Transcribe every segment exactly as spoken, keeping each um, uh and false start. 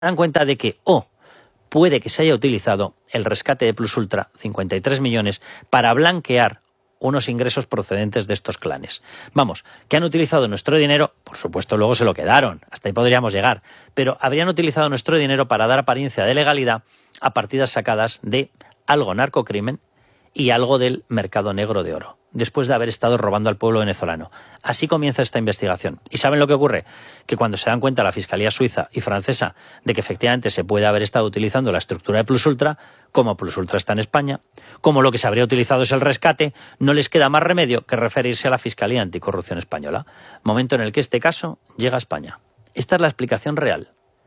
dan cuenta de que, o oh, puede que se haya utilizado el rescate de Plus Ultra, cincuenta y tres millones, para blanquear unos ingresos procedentes de estos clanes. Vamos, que han utilizado nuestro dinero, por supuesto luego se lo quedaron, hasta ahí podríamos llegar, pero habrían utilizado nuestro dinero para dar apariencia de legalidad a partidas sacadas de algo narcocrimen y algo del mercado negro de oro, después de haber estado robando al pueblo venezolano. Así comienza esta investigación. ¿Y saben lo que ocurre? Que cuando se dan cuenta la Fiscalía suiza y francesa de que efectivamente se puede haber estado utilizando la estructura de Plus Ultra, como Plus Ultra está en España, como lo que se habría utilizado es el rescate, no les queda más remedio que referirse a la Fiscalía Anticorrupción Española, momento en el que este caso llega a España. Esta es la explicación real.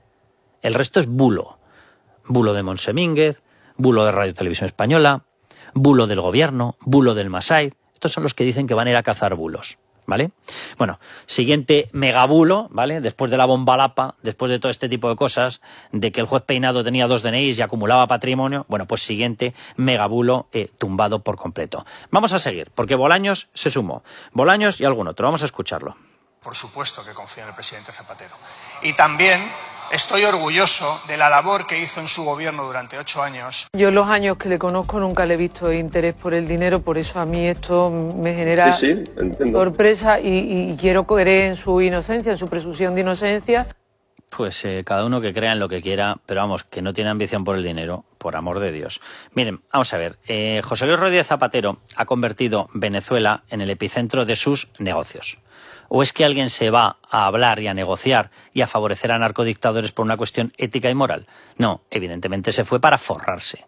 El resto es bulo. Bulo de Monsemínguez, bulo de Radio Televisión Española, bulo del gobierno, bulo del Masaid. Estos son los que dicen que van a ir a cazar bulos, ¿vale? Bueno, siguiente megabulo, ¿vale? Después de la bomba Lapa, después de todo este tipo de cosas, de que el juez Peinado tenía dos D N Is y acumulaba patrimonio, bueno, pues siguiente megabulo eh, tumbado por completo. Vamos a seguir, porque Bolaños se sumó. Bolaños y algún otro, vamos a escucharlo. Por supuesto que confío en el presidente Zapatero. Y también estoy orgulloso de la labor que hizo en su gobierno durante ocho años. Yo los años que le conozco nunca le he visto interés por el dinero, por eso a mí esto me genera sí, sí, entiendo. sorpresa y, y quiero creer en su inocencia, en su presunción de inocencia. Pues eh, cada uno que crea en lo que quiera, pero vamos, que no tiene ambición por el dinero, por amor de Dios. Miren, vamos a ver, eh, José Luis Rodríguez Zapatero ha convertido Venezuela en el epicentro de sus negocios. ¿O es que alguien se va a hablar y a negociar y a favorecer a narcodictadores por una cuestión ética y moral? No, evidentemente se fue para forrarse.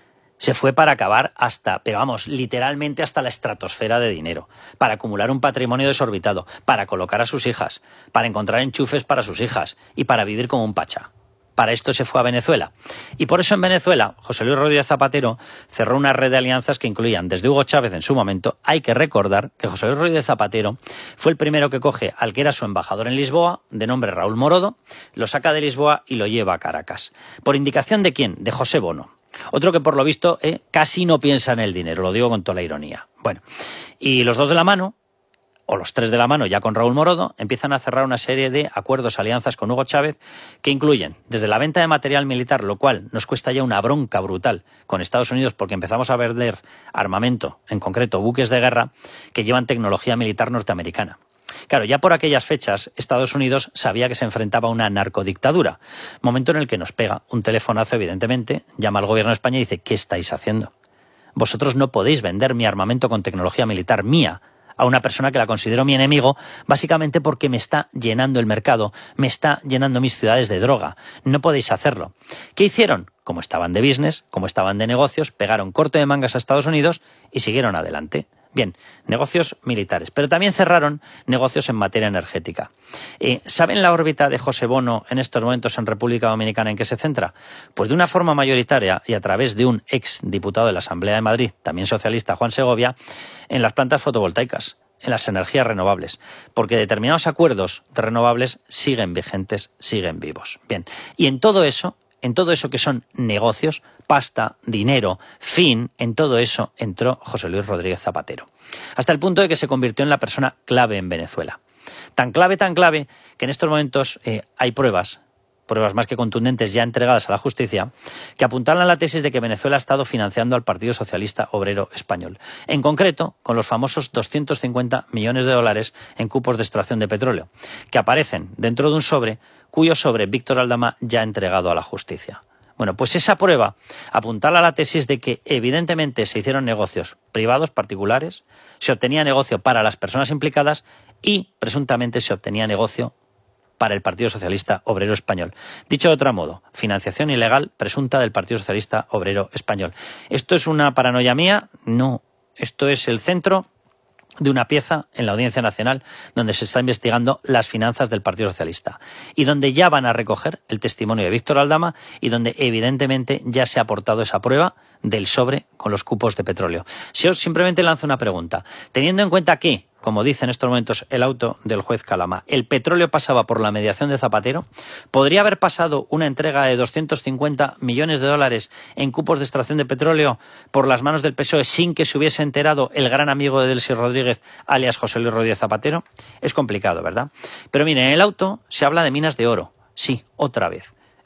Se fue para acabar hasta, pero vamos, literalmente hasta la estratosfera de dinero, para acumular un patrimonio desorbitado, para colocar a sus hijas, para encontrar enchufes para sus hijas y para vivir como un pacha. Para esto se fue a Venezuela. Y por eso en Venezuela, José Luis Rodríguez Zapatero cerró una red de alianzas que incluían desde Hugo Chávez en su momento. Hay que recordar que José Luis Rodríguez Zapatero fue el primero que coge al que era su embajador en Lisboa, de nombre Raúl Morodo, lo saca de Lisboa y lo lleva a Caracas. ¿Por indicación de quién? De José Bono. Otro que por lo visto eh, casi no piensa en el dinero, lo digo con toda la ironía. Bueno, y los dos de la mano, o los tres de la mano ya con Raúl Morodo, empiezan a cerrar una serie de acuerdos, alianzas con Hugo Chávez que incluyen desde la venta de material militar, lo cual nos cuesta ya una bronca brutal con Estados Unidos porque empezamos a vender armamento, en concreto buques de guerra, que llevan tecnología militar norteamericana. Claro, ya por aquellas fechas Estados Unidos sabía que se enfrentaba a una narcodictadura, momento en el que nos pega un telefonazo, evidentemente, llama al gobierno de España y dice: ¿qué estáis haciendo? Vosotros no podéis vender mi armamento con tecnología militar mía a una persona que la considero mi enemigo, básicamente porque me está llenando el mercado, me está llenando mis ciudades de droga. No podéis hacerlo. ¿Qué hicieron? Como estaban de business, como estaban de negocios, pegaron corte de mangas a Estados Unidos y siguieron adelante. Bien, negocios militares, pero también cerraron negocios en materia energética. Eh, ¿Saben la órbita de José Bono en estos momentos en República Dominicana en qué se centra? Pues de una forma mayoritaria y a través de un ex diputado de la Asamblea de Madrid, también socialista, Juan Segovia, en las plantas fotovoltaicas, en las energías renovables, porque determinados acuerdos de renovables siguen vigentes, siguen vivos. Bien, y en todo eso, en todo eso que son negocios, pasta, dinero, fin, en todo eso entró José Luis Rodríguez Zapatero. Hasta el punto de que se convirtió en la persona clave en Venezuela. Tan clave, tan clave, que en estos momentos eh, hay pruebas, pruebas más que contundentes ya entregadas a la justicia, que apuntalan la tesis de que Venezuela ha estado financiando al Partido Socialista Obrero Español. En concreto, con los famosos doscientos cincuenta millones de dólares en cupos de extracción de petróleo, que aparecen dentro de un sobre, cuyo sobre Víctor Aldama ya ha entregado a la justicia. Bueno, pues esa prueba apuntala a la tesis de que evidentemente se hicieron negocios privados, particulares, se obtenía negocio para las personas implicadas y presuntamente se obtenía negocio para el Partido Socialista Obrero Español. Dicho de otro modo, financiación ilegal presunta del Partido Socialista Obrero Español. ¿Esto es una paranoia mía? No. Esto es el centro de una pieza en la Audiencia Nacional donde se está investigando las finanzas del Partido Socialista y donde ya van a recoger el testimonio de Víctor Aldama y donde evidentemente ya se ha aportado esa prueba del sobre con los cupos de petróleo. Si os simplemente lanzo una pregunta, teniendo en cuenta que, como dice en estos momentos el auto del juez Calama, el petróleo pasaba por la mediación de Zapatero, ¿podría haber pasado una entrega de doscientos cincuenta millones de dólares en cupos de extracción de petróleo por las manos del P S O E sin que se hubiese enterado el gran amigo de Delcy Rodríguez, alias José Luis Rodríguez Zapatero? Es complicado, ¿verdad? Pero miren, en el auto se habla de minas de oro. Sí, otra vez.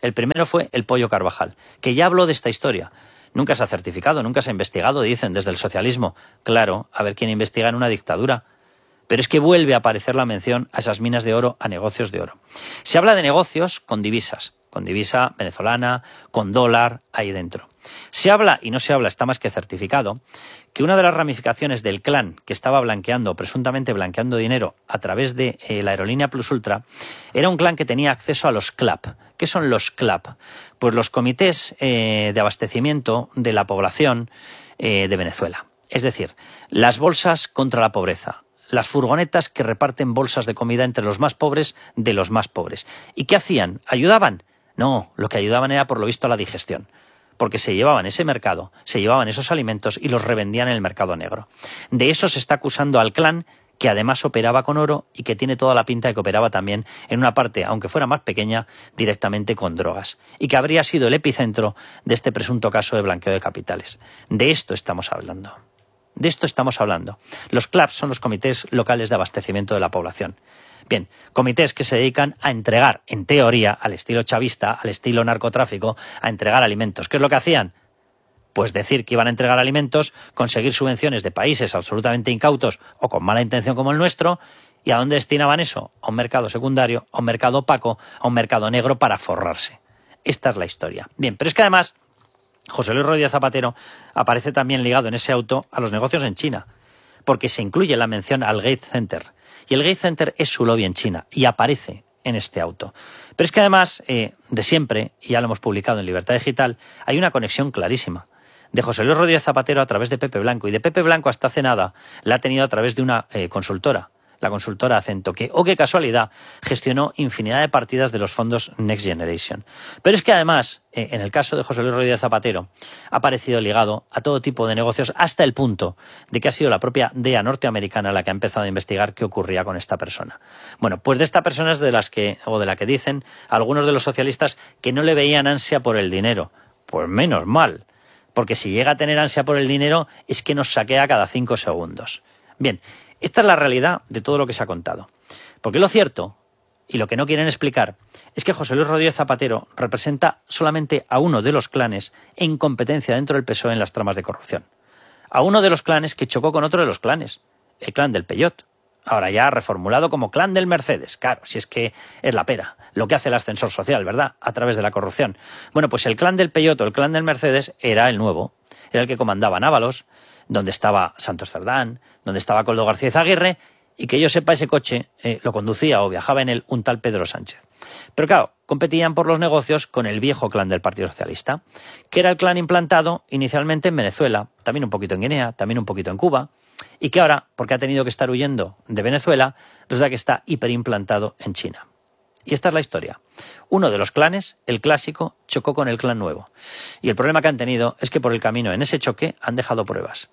El primero fue el Pollo Carvajal, que ya habló de esta historia. Nunca se ha certificado, nunca se ha investigado, dicen, desde el socialismo. Claro, a ver quién investiga en una dictadura. Pero es que vuelve a aparecer la mención a esas minas de oro, a negocios de oro. Se habla de negocios con divisas, con divisa venezolana, con dólar, ahí dentro. Se habla, y no se habla, está más que certificado, que una de las ramificaciones del clan que estaba blanqueando, presuntamente blanqueando dinero a través de eh, la aerolínea Plus Ultra, era un clan que tenía acceso a los C L A P. ¿Qué son los C L A P? Pues los comités eh, de abastecimiento de la población eh, de Venezuela. Es decir, las bolsas contra la pobreza, las furgonetas que reparten bolsas de comida entre los más pobres de los más pobres. ¿Y qué hacían? ¿Ayudaban? No, lo que ayudaban era por lo visto a la digestión, porque se llevaban ese mercado, se llevaban esos alimentos y los revendían en el mercado negro. De eso se está acusando al clan, que además operaba con oro y que tiene toda la pinta de que operaba también en una parte, aunque fuera más pequeña, directamente con drogas, y que habría sido el epicentro de este presunto caso de blanqueo de capitales. De esto estamos hablando. De esto estamos hablando. Los C L A P son los comités locales de abastecimiento de la población. Bien, comités que se dedican a entregar, en teoría, al estilo chavista, al estilo narcotráfico, a entregar alimentos. ¿Qué es lo que hacían? Pues decir que iban a entregar alimentos, conseguir subvenciones de países absolutamente incautos o con mala intención como el nuestro. ¿Y a dónde destinaban eso? A un mercado secundario, a un mercado opaco, a un mercado negro para forrarse. Esta es la historia. Bien, pero es que además José Luis Rodríguez Zapatero aparece también ligado en ese auto a los negocios en China, porque se incluye la mención al Gates Center. Y el Gates Center es su lobby en China y aparece en este auto. Pero es que además, eh, de siempre, y ya lo hemos publicado en Libertad Digital, hay una conexión clarísima de José Luis Rodríguez Zapatero a través de Pepe Blanco. Y de Pepe Blanco hasta hace nada la ha tenido a través de una eh, consultora, la consultora Acento, que, oh qué casualidad, gestionó infinidad de partidas de los fondos Next Generation. Pero es que además, eh, en el caso de José Luis Rodríguez Zapatero, ha aparecido ligado a todo tipo de negocios hasta el punto de que ha sido la propia D E A norteamericana la que ha empezado a investigar qué ocurría con esta persona. Bueno, pues de esta persona es de las que, o de la que dicen algunos de los socialistas que no le veían ansia por el dinero. Pues menos mal, porque si llega a tener ansia por el dinero es que nos saquea cada cinco segundos. Bien, esta es la realidad de todo lo que se ha contado. Porque lo cierto, y lo que no quieren explicar, es que José Luis Rodríguez Zapatero representa solamente a uno de los clanes en competencia dentro del P S O E en las tramas de corrupción. A uno de los clanes que chocó con otro de los clanes, el clan del Peyot. Ahora ya reformulado como clan del Mercedes. Claro, si es que es la pera, lo que hace el ascensor social, ¿verdad? A través de la corrupción. Bueno, pues el clan del Peyot o el clan del Mercedes era el nuevo. Era el que comandaba Ábalos, donde estaba Santos Cerdán, donde estaba Coldo García Izaguirre, y que yo sepa ese coche eh, lo conducía o viajaba en él un tal Pedro Sánchez. Pero claro, competían por los negocios con el viejo clan del Partido Socialista, que era el clan implantado inicialmente en Venezuela, también un poquito en Guinea, también un poquito en Cuba, y que ahora, porque ha tenido que estar huyendo de Venezuela, resulta que está hiperimplantado en China. Y esta es la historia. Uno de los clanes, el clásico, chocó con el clan nuevo. Y el problema que han tenido es que por el camino en ese choque han dejado pruebas.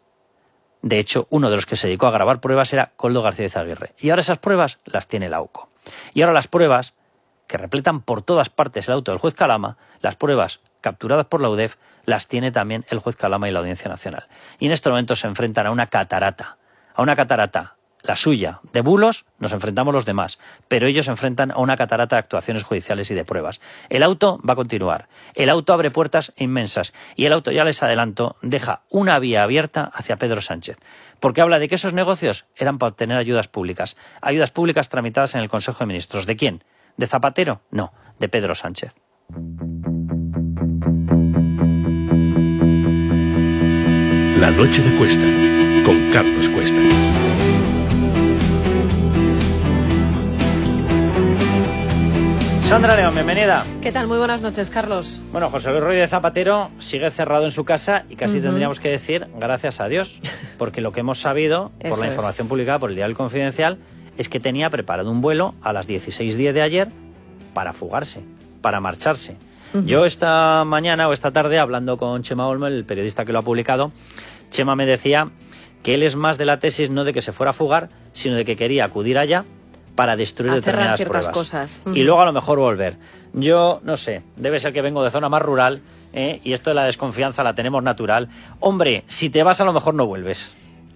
De hecho, uno de los que se dedicó a grabar pruebas era Coldo García Izaguirre. Y ahora esas pruebas las tiene la UCO. Y ahora las pruebas, que repletan por todas partes el auto del juez Calama, las pruebas capturadas por la U D E F, las tiene también el juez Calama y la Audiencia Nacional. Y en este momento se enfrentan a una catarata. A una catarata, la suya, de bulos, nos enfrentamos los demás. Pero ellos se enfrentan a una catarata de actuaciones judiciales y de pruebas. El auto va a continuar. El auto abre puertas inmensas. Y el auto, ya les adelanto, deja una vía abierta hacia Pedro Sánchez. Porque habla de que esos negocios eran para obtener ayudas públicas. Ayudas públicas tramitadas en el Consejo de Ministros. ¿De quién? ¿De Zapatero? No, de Pedro Sánchez. La noche de Cuesta, con Carlos Cuesta. Sandra León, bienvenida. ¿Qué tal? Muy buenas noches, Carlos. Bueno, José Luis Rodríguez Zapatero sigue cerrado en su casa y casi uh-huh. tendríamos que decir gracias a Dios, porque lo que hemos sabido por la información es. publicada por el Diario Confidencial es que tenía preparado un vuelo a las dieciséis diez de ayer para fugarse, para marcharse. Uh-huh. Yo esta mañana o esta tarde, hablando con Chema Olmo, el periodista que lo ha publicado, Chema me decía que él es más de la tesis no de que se fuera a fugar, sino de que quería acudir allá para destruir determinadas ciertas pruebas. Cosas. Uh-huh. Y luego a lo mejor volver. Yo no sé, debe ser que vengo de zona más rural, ¿eh? Y esto de la desconfianza la tenemos natural. Hombre, si te vas a lo mejor no vuelves.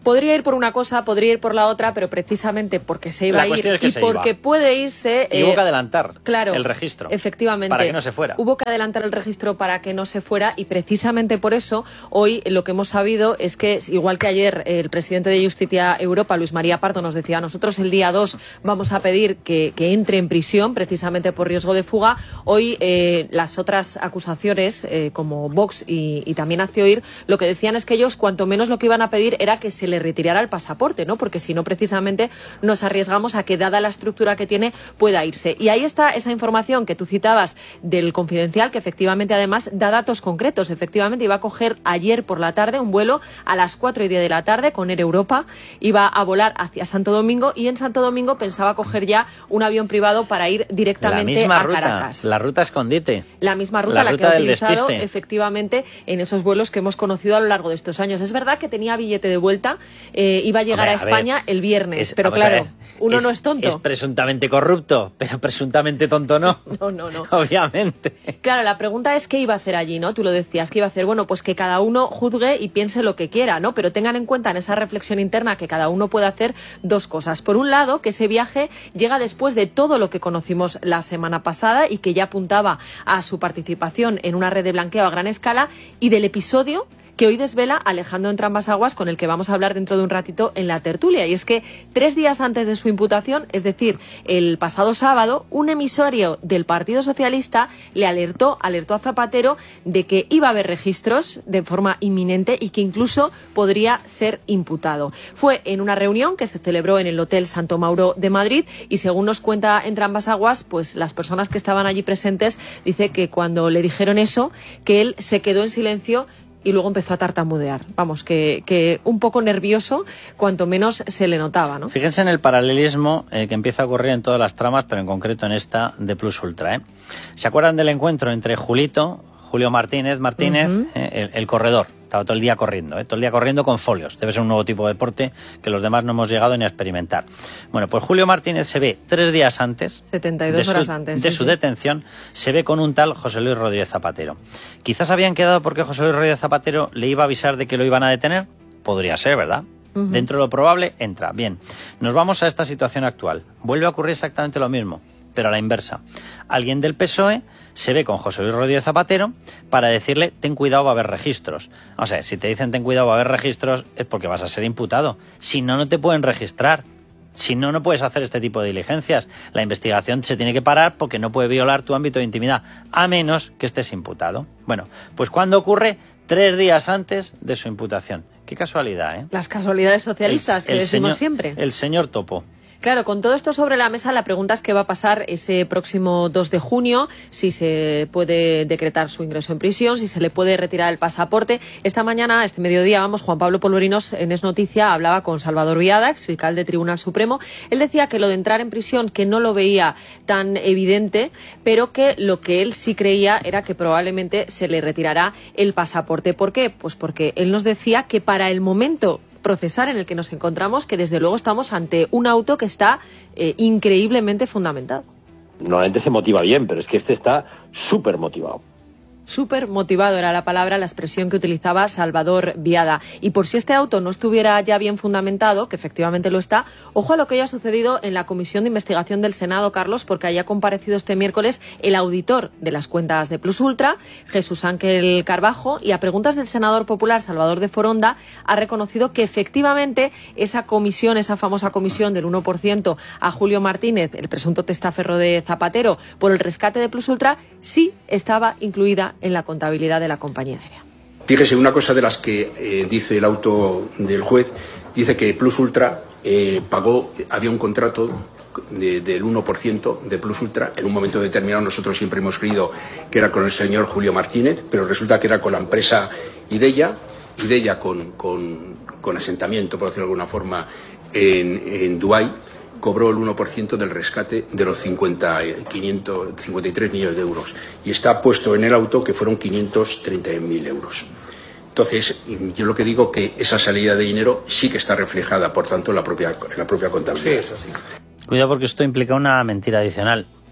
Podría ir por una cosa, podría ir por la otra, pero precisamente porque se iba La a ir cuestión es que y se porque iba. puede irse... Y eh, hubo que adelantar claro, el registro. Efectivamente. Para que no se fuera. Hubo que adelantar el registro para que no se fuera y precisamente por eso hoy lo que hemos sabido es que, igual que ayer el presidente de Justicia Europa, Luis María Pardo, nos decía, nosotros el día dos vamos a pedir que, que entre en prisión precisamente por riesgo de fuga, hoy eh, las otras acusaciones, eh, como Vox y, y también Hazte Oír, lo que decían es que ellos cuanto menos lo que iban a pedir era que se le retirara el pasaporte, ¿no? Porque si no, precisamente nos arriesgamos a que, dada la estructura que tiene, pueda irse. Y ahí está esa información que tú citabas del Confidencial, que efectivamente además da datos concretos. Efectivamente iba a coger ayer por la tarde un vuelo a las cuatro y diez de la tarde con Air Europa, iba a volar hacia Santo Domingo y en Santo Domingo pensaba coger ya un avión privado para ir directamente la misma a ruta, Caracas. La ruta escondite. La misma ruta, la, la ruta que ha del utilizado despiste. efectivamente en esos vuelos que hemos conocido a lo largo de estos años. Es verdad que tenía billete de vuelta, eh, iba a llegar Hombre, a España a ver, el viernes, es, pero claro, uno es, no es tonto. Es presuntamente corrupto, pero presuntamente tonto no. No, no, no. Obviamente. Claro, la pregunta es qué iba a hacer allí, ¿no? Tú lo decías, ¿qué iba a hacer? Bueno, pues que cada uno juzgue y piense lo que quiera, ¿no? Pero tengan en cuenta en esa reflexión interna que cada uno puede hacer dos cosas. Por un lado, que ese viaje llega después de todo lo que conocimos la semana pasada y que ya apuntaba a su participación en una red de blanqueo a gran escala, y del episodio que hoy desvela Alejandro Entrambas-Aguas, con el que vamos a hablar dentro de un ratito en la tertulia. Y es que tres días antes de su imputación, es decir, el pasado sábado, un emisario del Partido Socialista le alertó, alertó a Zapatero de que iba a haber registros de forma inminente y que incluso podría ser imputado. Fue en una reunión que se celebró en el Hotel Santo Mauro de Madrid y, según nos cuenta Entrambas-Aguas, pues las personas que estaban allí presentes, dice que cuando le dijeron eso, que él se quedó en silencio y luego empezó a tartamudear. Vamos, que, que un poco nervioso, cuanto menos se le notaba, ¿no? Fíjense en el paralelismo eh, que empieza a ocurrir en todas las tramas, pero en concreto en esta de Plus Ultra, ¿eh? ¿Se acuerdan del encuentro entre Julito, Julio Martínez, Martínez, uh-huh. eh, el, el corredor? Estaba todo el día corriendo, ¿eh? todo el día corriendo con folios. Debe ser un nuevo tipo de deporte que los demás no hemos llegado ni a experimentar. Bueno, pues Julio Martínez se ve tres días antes, setenta y dos horas antes, de sí, su sí. detención, se ve con un tal José Luis Rodríguez Zapatero. Quizás habían quedado porque José Luis Rodríguez Zapatero le iba a avisar de que lo iban a detener. Podría ser, ¿verdad? Uh-huh. Dentro de lo probable, entra. Bien, nos vamos a esta situación actual. Vuelve a ocurrir exactamente lo mismo, pero a la inversa. Alguien del P S O E se ve con José Luis Rodríguez Zapatero para decirle, ten cuidado, va a haber registros. O sea, si te dicen ten cuidado, va a haber registros, es porque vas a ser imputado. Si no, no te pueden registrar. Si no, no puedes hacer este tipo de diligencias. La investigación se tiene que parar porque no puede violar tu ámbito de intimidad, a menos que estés imputado. Bueno, pues ¿cuándo ocurre? Tres días antes de su imputación. Qué casualidad, ¿eh? Las casualidades socialistas el, el que decimos señor, siempre. El señor Topo. Claro, con todo esto sobre la mesa, la pregunta es qué va a pasar ese próximo dos de junio, si se puede decretar su ingreso en prisión, si se le puede retirar el pasaporte. Esta mañana, este mediodía, vamos, Juan Pablo Polvorinos en Es Noticia hablaba con Salvador Biada, exfiscal del Tribunal Supremo. Él decía que lo de entrar en prisión, que no lo veía tan evidente, pero que lo que él sí creía era que probablemente se le retirará el pasaporte. ¿Por qué? Pues porque él nos decía que para el momento procesar en el que nos encontramos, que desde luego estamos ante un auto que está eh, increíblemente fundamentado. Normalmente se motiva bien, pero es que este está súper motivado. Súper motivado era la palabra, la expresión que utilizaba Salvador Biada. Y por si este auto no estuviera ya bien fundamentado, que efectivamente lo está, ojo a lo que haya sucedido en la Comisión de Investigación del Senado, Carlos, porque haya comparecido este miércoles el auditor de las cuentas de Plus Ultra, Jesús Ángel Carbajo, y a preguntas del senador popular Salvador de Foronda ha reconocido que efectivamente esa comisión, esa famosa comisión del uno por ciento a Julio Martínez, el presunto testaferro de Zapatero, por el rescate de Plus Ultra, sí estaba incluida en la contabilidad de la compañía aérea. Fíjese, una cosa de las que eh, dice el auto del juez, dice que Plus Ultra eh, pagó, había un contrato de, del uno por ciento de Plus Ultra, en un momento determinado nosotros siempre hemos creído que era con el señor Julio Martínez, pero resulta que era con la empresa Ideya, Ideya con, con, con asentamiento, por decirlo de alguna forma, en, en Dubái, cobró el uno por ciento del rescate de los cincuenta, quinientos cincuenta y tres millones de euros. Y está puesto en el auto que fueron quinientos treinta mil euros. Entonces, yo lo que digo que esa salida de dinero sí que está reflejada, por tanto, en la propia, en la propia contabilidad. Sí, eso sí. Cuidado porque esto implica una mentira adicional.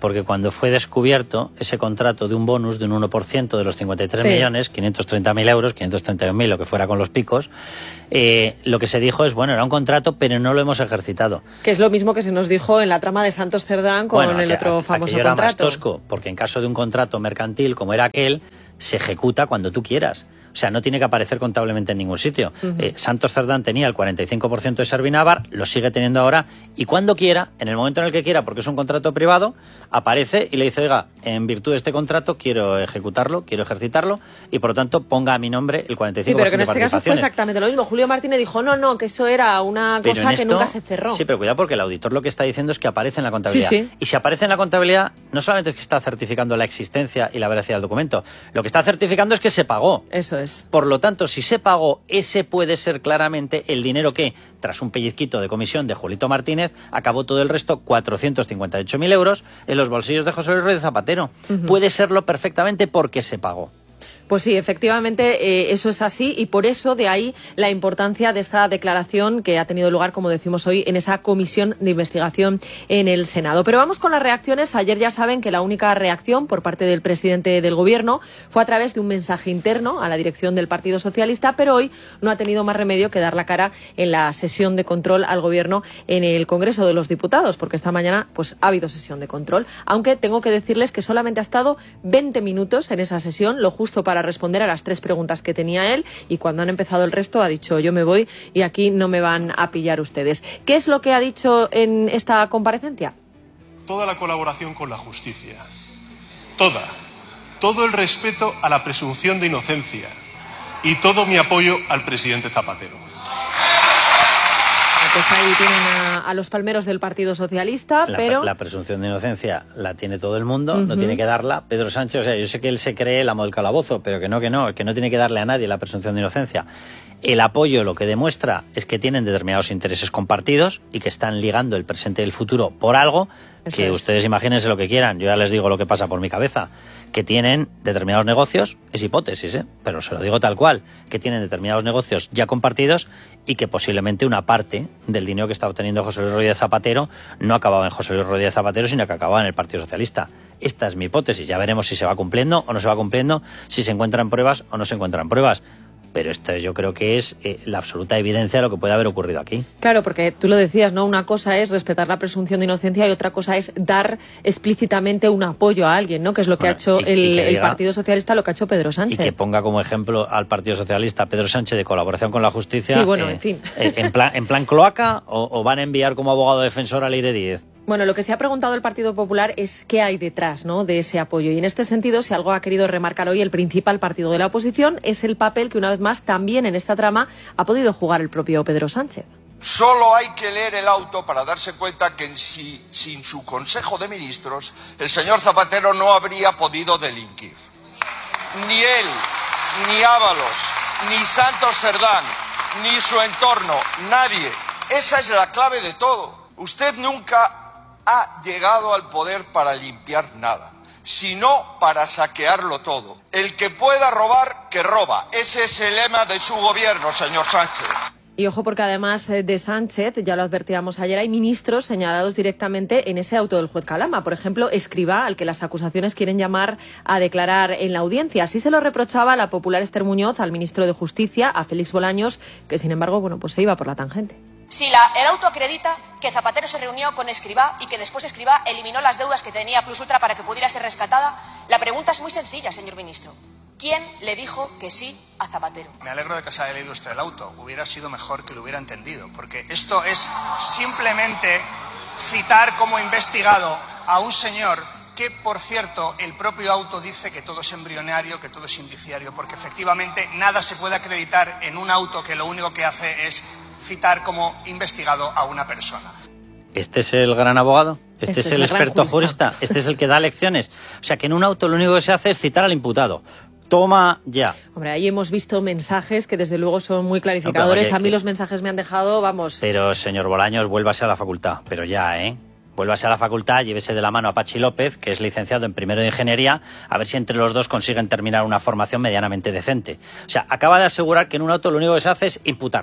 porque cuando fue descubierto ese contrato de un bonus de un uno por ciento de los cincuenta y tres Sí. millones, quinientos treinta mil euros, quinientos treinta y un mil, lo que fuera con los picos, eh, lo que se dijo es, bueno, era un contrato, pero no lo hemos ejercitado. Que es lo mismo que se nos dijo en la trama de Santos Cerdán con Bueno, el aqu- otro aqu- famoso aquello era más contrato. tosco, porque en caso de un contrato mercantil como era aquel, se ejecuta cuando tú quieras. O sea, no tiene que aparecer contablemente en ningún sitio. Ujú. Eh, Santos Cerdán tenía el cuarenta y cinco por ciento de Servinávar, lo sigue teniendo ahora, y cuando quiera, en el momento en el que quiera, porque es un contrato privado, aparece y le dice, oiga, en virtud de este contrato quiero ejecutarlo, quiero ejercitarlo, y por lo tanto ponga a mi nombre el cuarenta y Sí, cinco por pero ciento que en este de caso fue participaciones. exactamente lo mismo. Julio Martínez dijo, no, no, que eso era una Pero cosa en que esto- nunca se cerró. Sí, pero cuidado porque el auditor lo que está diciendo es que aparece en la contabilidad. Sí, sí. Y si aparece en la contabilidad, no solamente es que está certificando la existencia y la veracidad del documento, lo que está certificando es que se pagó. Eso es. Por lo tanto, si se pagó, ese puede ser claramente el dinero que, tras un pellizquito de comisión de Julito Martínez, acabó todo el resto, cuatrocientos cincuenta y ocho mil euros, en los bolsillos de José Luis Rodríguez Zapatero. Ujú. Puede serlo perfectamente porque se pagó. Pues sí, efectivamente, eh, eso es así y por eso de ahí la importancia de esta declaración que ha tenido lugar, como decimos hoy, en esa comisión de investigación en el Senado. Pero vamos con las reacciones. Ayer ya saben que la única reacción por parte del presidente del Gobierno fue a través de un mensaje interno a la dirección del Partido Socialista, pero hoy no ha tenido más remedio que dar la cara en la sesión de control al Gobierno en el Congreso de los Diputados, porque esta mañana pues ha habido sesión de control, aunque tengo que decirles que solamente ha estado veinte minutos en esa sesión, lo justo para responder a las tres preguntas que tenía él, y cuando han empezado el resto ha dicho yo me voy y aquí no me van a pillar ustedes. ¿Qué es lo que ha dicho en esta comparecencia? Toda la colaboración con la justicia, toda, todo el respeto a la presunción de inocencia y todo mi apoyo al presidente Zapatero. Pues ahí tienen a, a los palmeros del Partido Socialista, La, pero... la presunción de inocencia la tiene todo el mundo, Ujú. no tiene que darla Pedro Sánchez. O sea, yo sé que él se cree el amo del calabozo, pero que no, que no, que no tiene que darle a nadie la presunción de inocencia. El apoyo lo que demuestra es que tienen determinados intereses compartidos y que están ligando el presente y el futuro por algo. Eso Que es. ustedes imagínense lo que quieran, yo ya les digo lo que pasa por mi cabeza, que tienen determinados negocios, es hipótesis, ¿eh? Pero se lo digo tal cual, que tienen determinados negocios ya compartidos y que posiblemente una parte del dinero que está obteniendo José Luis Rodríguez Zapatero no acababa en José Luis Rodríguez Zapatero, sino que acababa en el Partido Socialista. Esta es mi hipótesis, ya veremos si se va cumpliendo o no se va cumpliendo, si se encuentran pruebas o no se encuentran pruebas. Pero esto yo creo que es eh, la absoluta evidencia de lo que puede haber ocurrido aquí. Claro, porque tú lo decías, ¿no? Una cosa es respetar la presunción de inocencia y otra cosa es dar explícitamente un apoyo a alguien, ¿no? Que es lo que Bueno, ha hecho y- y el, que el diga- Partido Socialista, lo que ha hecho Pedro Y Sánchez. que ponga como ejemplo al Partido Socialista Pedro Sánchez de colaboración con la justicia. Sí, bueno, en fin. eh, en, plan, ¿En plan cloaca o, o van a enviar como abogado defensor a Leire Díez? Bueno, lo que se ha preguntado el Partido Popular es qué hay detrás, ¿no?, de ese apoyo. Y en este sentido, si algo ha querido remarcar hoy el principal partido de la oposición, es el papel que una vez más también en esta trama ha podido jugar el propio Pedro Sánchez. Solo hay que leer el auto para darse cuenta que en sí, sin su Consejo de Ministros, el señor Zapatero no habría podido delinquir. Ni él, ni Ábalos, ni Santos Cerdán, ni su entorno, nadie. Esa es la clave de todo. Usted nunca ha llegado al poder para limpiar nada, sino para saquearlo todo. El que pueda robar, que roba. Ese es el lema de su gobierno, señor Sánchez. Y ojo porque además eh, de Sánchez, ya lo advertíamos ayer, hay ministros señalados directamente en ese auto del juez Calama. Por ejemplo, Escrivá, al que las acusaciones quieren llamar a declarar en la audiencia. Así se lo reprochaba la popular Esther Muñoz al ministro de Justicia, a Félix Bolaños, que sin embargo, bueno, pues se iba por la tangente. Si la, el auto acredita que Zapatero se reunió con Escrivá y que después Escrivá eliminó las deudas que tenía Plus Ultra para que pudiera ser rescatada, la pregunta es muy sencilla, señor ministro. ¿Quién le dijo que sí a Zapatero? Me alegro de que se haya leído usted el auto. Hubiera sido mejor que lo hubiera entendido, porque esto es simplemente citar como investigado a un señor que, por cierto, el propio auto dice que todo es embrionario, que todo es indiciario, porque efectivamente nada se puede acreditar en un auto que lo único que hace es citar como investigado a una persona. ¿Este es el gran abogado? ¿Este, Este es es el el gran experto jurista. jurista? ¿Este es el que da lecciones? O sea, que en un auto lo único que se hace es citar al imputado. Toma ya. Hombre, ahí hemos visto mensajes que desde luego son muy clarificadores. No, pero, a mí que- los mensajes me han dejado, vamos... Pero, señor Bolaños, vuélvase a la facultad. Pero ya, ¿eh? Vuélvase a la facultad, llévese de la mano a Pachi López, que es licenciado en primero de Ingeniería, a ver si entre los dos consiguen terminar una formación medianamente decente. O sea, acaba de asegurar que en un auto lo único que se hace es imputar.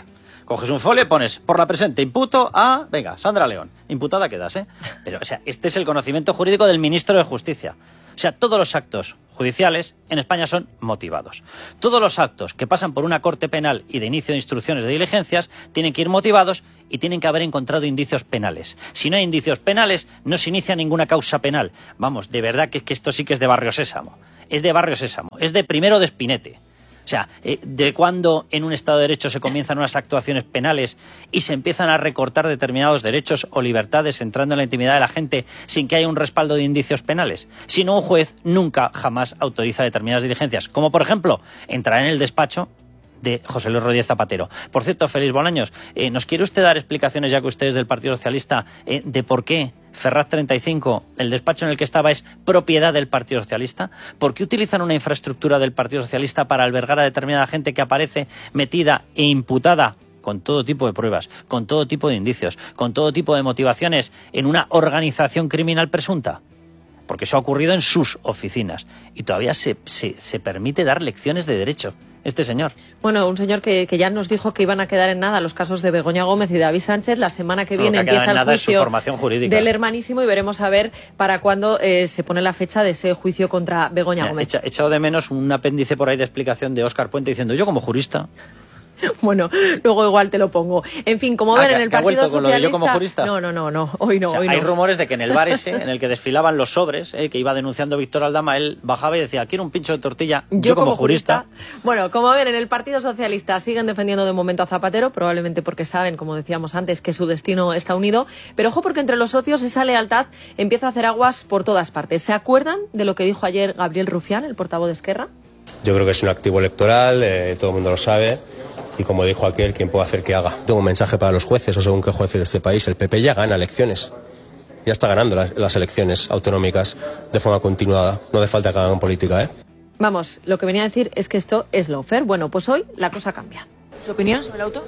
Coges un folio y pones, por la presente, imputo a, venga, Sandra León. Imputada quedas, ¿eh? Pero, o sea, este es el conocimiento jurídico del ministro de Justicia. O sea, todos los actos judiciales en España son motivados. Todos los actos que pasan por una corte penal y de inicio de instrucciones de diligencias tienen que ir motivados y tienen que haber encontrado indicios penales. Si no hay indicios penales, no se inicia ninguna causa penal. Vamos, de verdad que, que esto sí que es de Barrio Sésamo. Es de Barrio Sésamo. Es de primero de Espinete. O sea, eh, de cuando en un Estado de Derecho se comienzan unas actuaciones penales y se empiezan a recortar determinados derechos o libertades entrando en la intimidad de la gente sin que haya un respaldo de indicios penales. Si no, un juez nunca, jamás autoriza determinadas diligencias. Como, por ejemplo, entrar en el despacho de José Luis Rodríguez Zapatero. Por cierto, Félix Bolaños, eh, ¿nos quiere usted dar explicaciones, ya que usted es del Partido Socialista, eh, de por qué Ferraz treinta y cinco, el despacho en el que estaba, es propiedad del Partido Socialista? ¿Por qué utilizan una infraestructura del Partido Socialista para albergar a determinada gente que aparece metida e imputada con todo tipo de pruebas, con todo tipo de indicios, con todo tipo de motivaciones en una organización criminal presunta? Porque eso ha ocurrido en sus oficinas y todavía se, se, se permite dar lecciones de derecho. Este señor. Bueno, un señor que, que ya nos dijo que iban a quedar en nada los casos de Begoña Gómez y David Sánchez. La semana que viene no, que empieza el juicio del hermanísimo y veremos a ver para cuándo eh, se pone la fecha de ese juicio contra Begoña Mira, Gómez. He echado de menos un apéndice por ahí de explicación de Óscar Puente diciendo, yo como jurista... Bueno, luego igual te lo pongo. En fin, como ah, ven en el Partido Socialista... Con lo de yo como jurista? No, no, no, no, hoy no, o sea, hoy hay no. rumores de que en el bar ese, en el que desfilaban los sobres, eh, que iba denunciando Víctor Aldama, él bajaba y decía, quiero un pincho de tortilla, yo, yo como, como jurista. jurista. Bueno, como ven, en el Partido Socialista siguen defendiendo de momento a Zapatero, probablemente porque saben, como decíamos antes, que su destino está unido, pero ojo porque entre los socios esa lealtad empieza a hacer aguas por todas partes. ¿Se acuerdan de lo que dijo ayer Gabriel Rufián, el portavoz de Esquerra? Yo creo que es un activo electoral, eh, todo el mundo lo sabe. Y como dijo aquel, ¿quién puede hacer que haga? Tengo un mensaje para los jueces, o según qué jueces de este país. El P P ya gana elecciones. Ya está ganando las, las elecciones autonómicas de forma continuada. No hace falta que hagan política, ¿eh? Vamos, lo que venía a decir es que esto es lawfare. Bueno, pues hoy la cosa cambia. ¿Su opinión sobre el auto?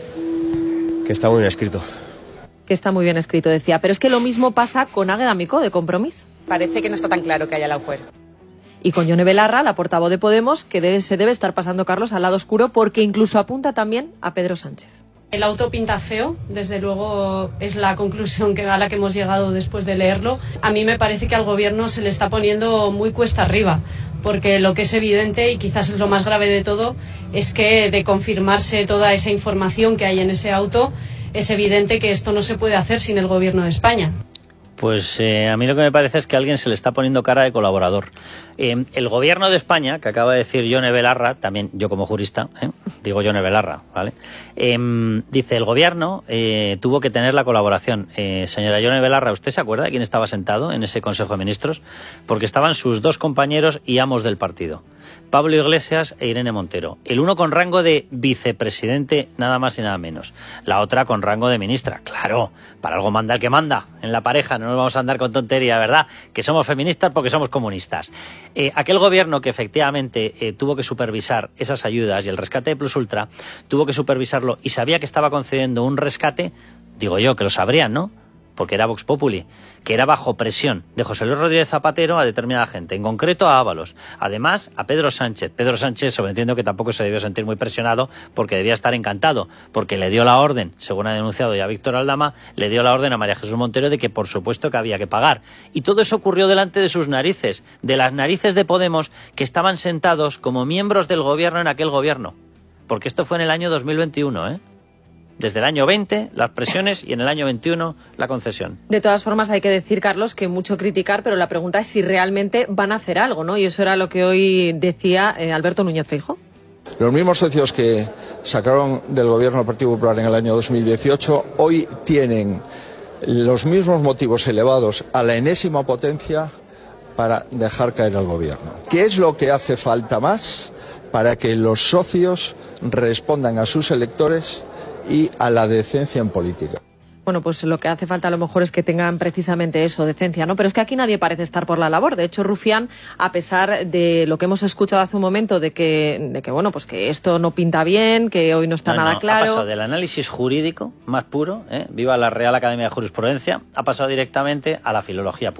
Que está muy bien escrito. Que está muy bien escrito, decía. Pero es que lo mismo pasa con Águeda Micó, de Compromís. Parece que no está tan claro que haya lawfare. Y con Yone Belarra, la portavoz de Podemos, que debe, se debe estar pasando, Carlos, al lado oscuro, porque incluso apunta también a Pedro Sánchez. El auto pinta feo, desde luego es la conclusión que, a la que hemos llegado después de leerlo. A mí me parece que al gobierno se le está poniendo muy cuesta arriba, porque lo que es evidente, y quizás es lo más grave de todo, es que de confirmarse toda esa información que hay en ese auto, es evidente que esto no se puede hacer sin el gobierno de España. Pues eh, a mí lo que me parece es que alguien se le está poniendo cara de colaborador. Eh, el gobierno de España, que acaba de decir Yone Belarra, también yo como jurista, ¿eh? digo Yone Belarra, ¿vale? Eh, dice, el gobierno eh, tuvo que tener la colaboración. Eh, señora Yone Belarra, ¿usted se acuerda de quién estaba sentado en ese Consejo de Ministros? Porque estaban sus dos compañeros y amos del partido, Pablo Iglesias e Irene Montero. El uno con rango de vicepresidente, nada más y nada menos. La otra con rango de ministra. Claro, para algo manda el que manda en la pareja. No nos vamos a andar con tontería, ¿verdad? Que somos feministas porque somos comunistas. Eh, aquel gobierno que efectivamente eh, tuvo que supervisar esas ayudas y el rescate de Plus Ultra, tuvo que supervisarlo y sabía que estaba concediendo un rescate, digo yo, que lo sabrían, ¿no? Porque era Vox Populi, que era bajo presión de José Luis Rodríguez Zapatero a determinada gente, en concreto a Ábalos, además a Pedro Sánchez. Pedro Sánchez, sobreentiendo que tampoco se debió sentir muy presionado porque debía estar encantado, porque le dio la orden, según ha denunciado ya Víctor Aldama, le dio la orden a María Jesús Montero de que por supuesto que había que pagar. Y todo eso ocurrió delante de sus narices, de las narices de Podemos, que estaban sentados como miembros del gobierno en aquel gobierno. Porque esto fue en el año dos mil veintiuno, ¿eh? Desde el año veinte, las presiones, y en el año veintiuno, la concesión. De todas formas, hay que decir, Carlos, que mucho criticar, pero la pregunta es si realmente van a hacer algo, ¿no? Y eso era lo que hoy decía eh, Alberto Núñez Feijóo. Los mismos socios que sacaron del gobierno del Partido Popular en el año dos mil dieciocho, hoy tienen los mismos motivos elevados a la enésima potencia para dejar caer al gobierno. ¿Qué es lo que hace falta más para que los socios respondan a sus electores y a la decencia en política? Bueno, pues lo que hace falta a lo mejor es que tengan precisamente eso, decencia, ¿no? Pero es que aquí nadie parece estar por la labor. De hecho, Rufián, a pesar de lo que hemos escuchado hace un momento, de que, de que bueno, pues que esto no pinta bien, que hoy no está no, nada no, claro. Ha pasado del análisis jurídico más puro, ¿eh? Viva la Real Academia de Jurisprudencia, ha pasado directamente a la filología pura.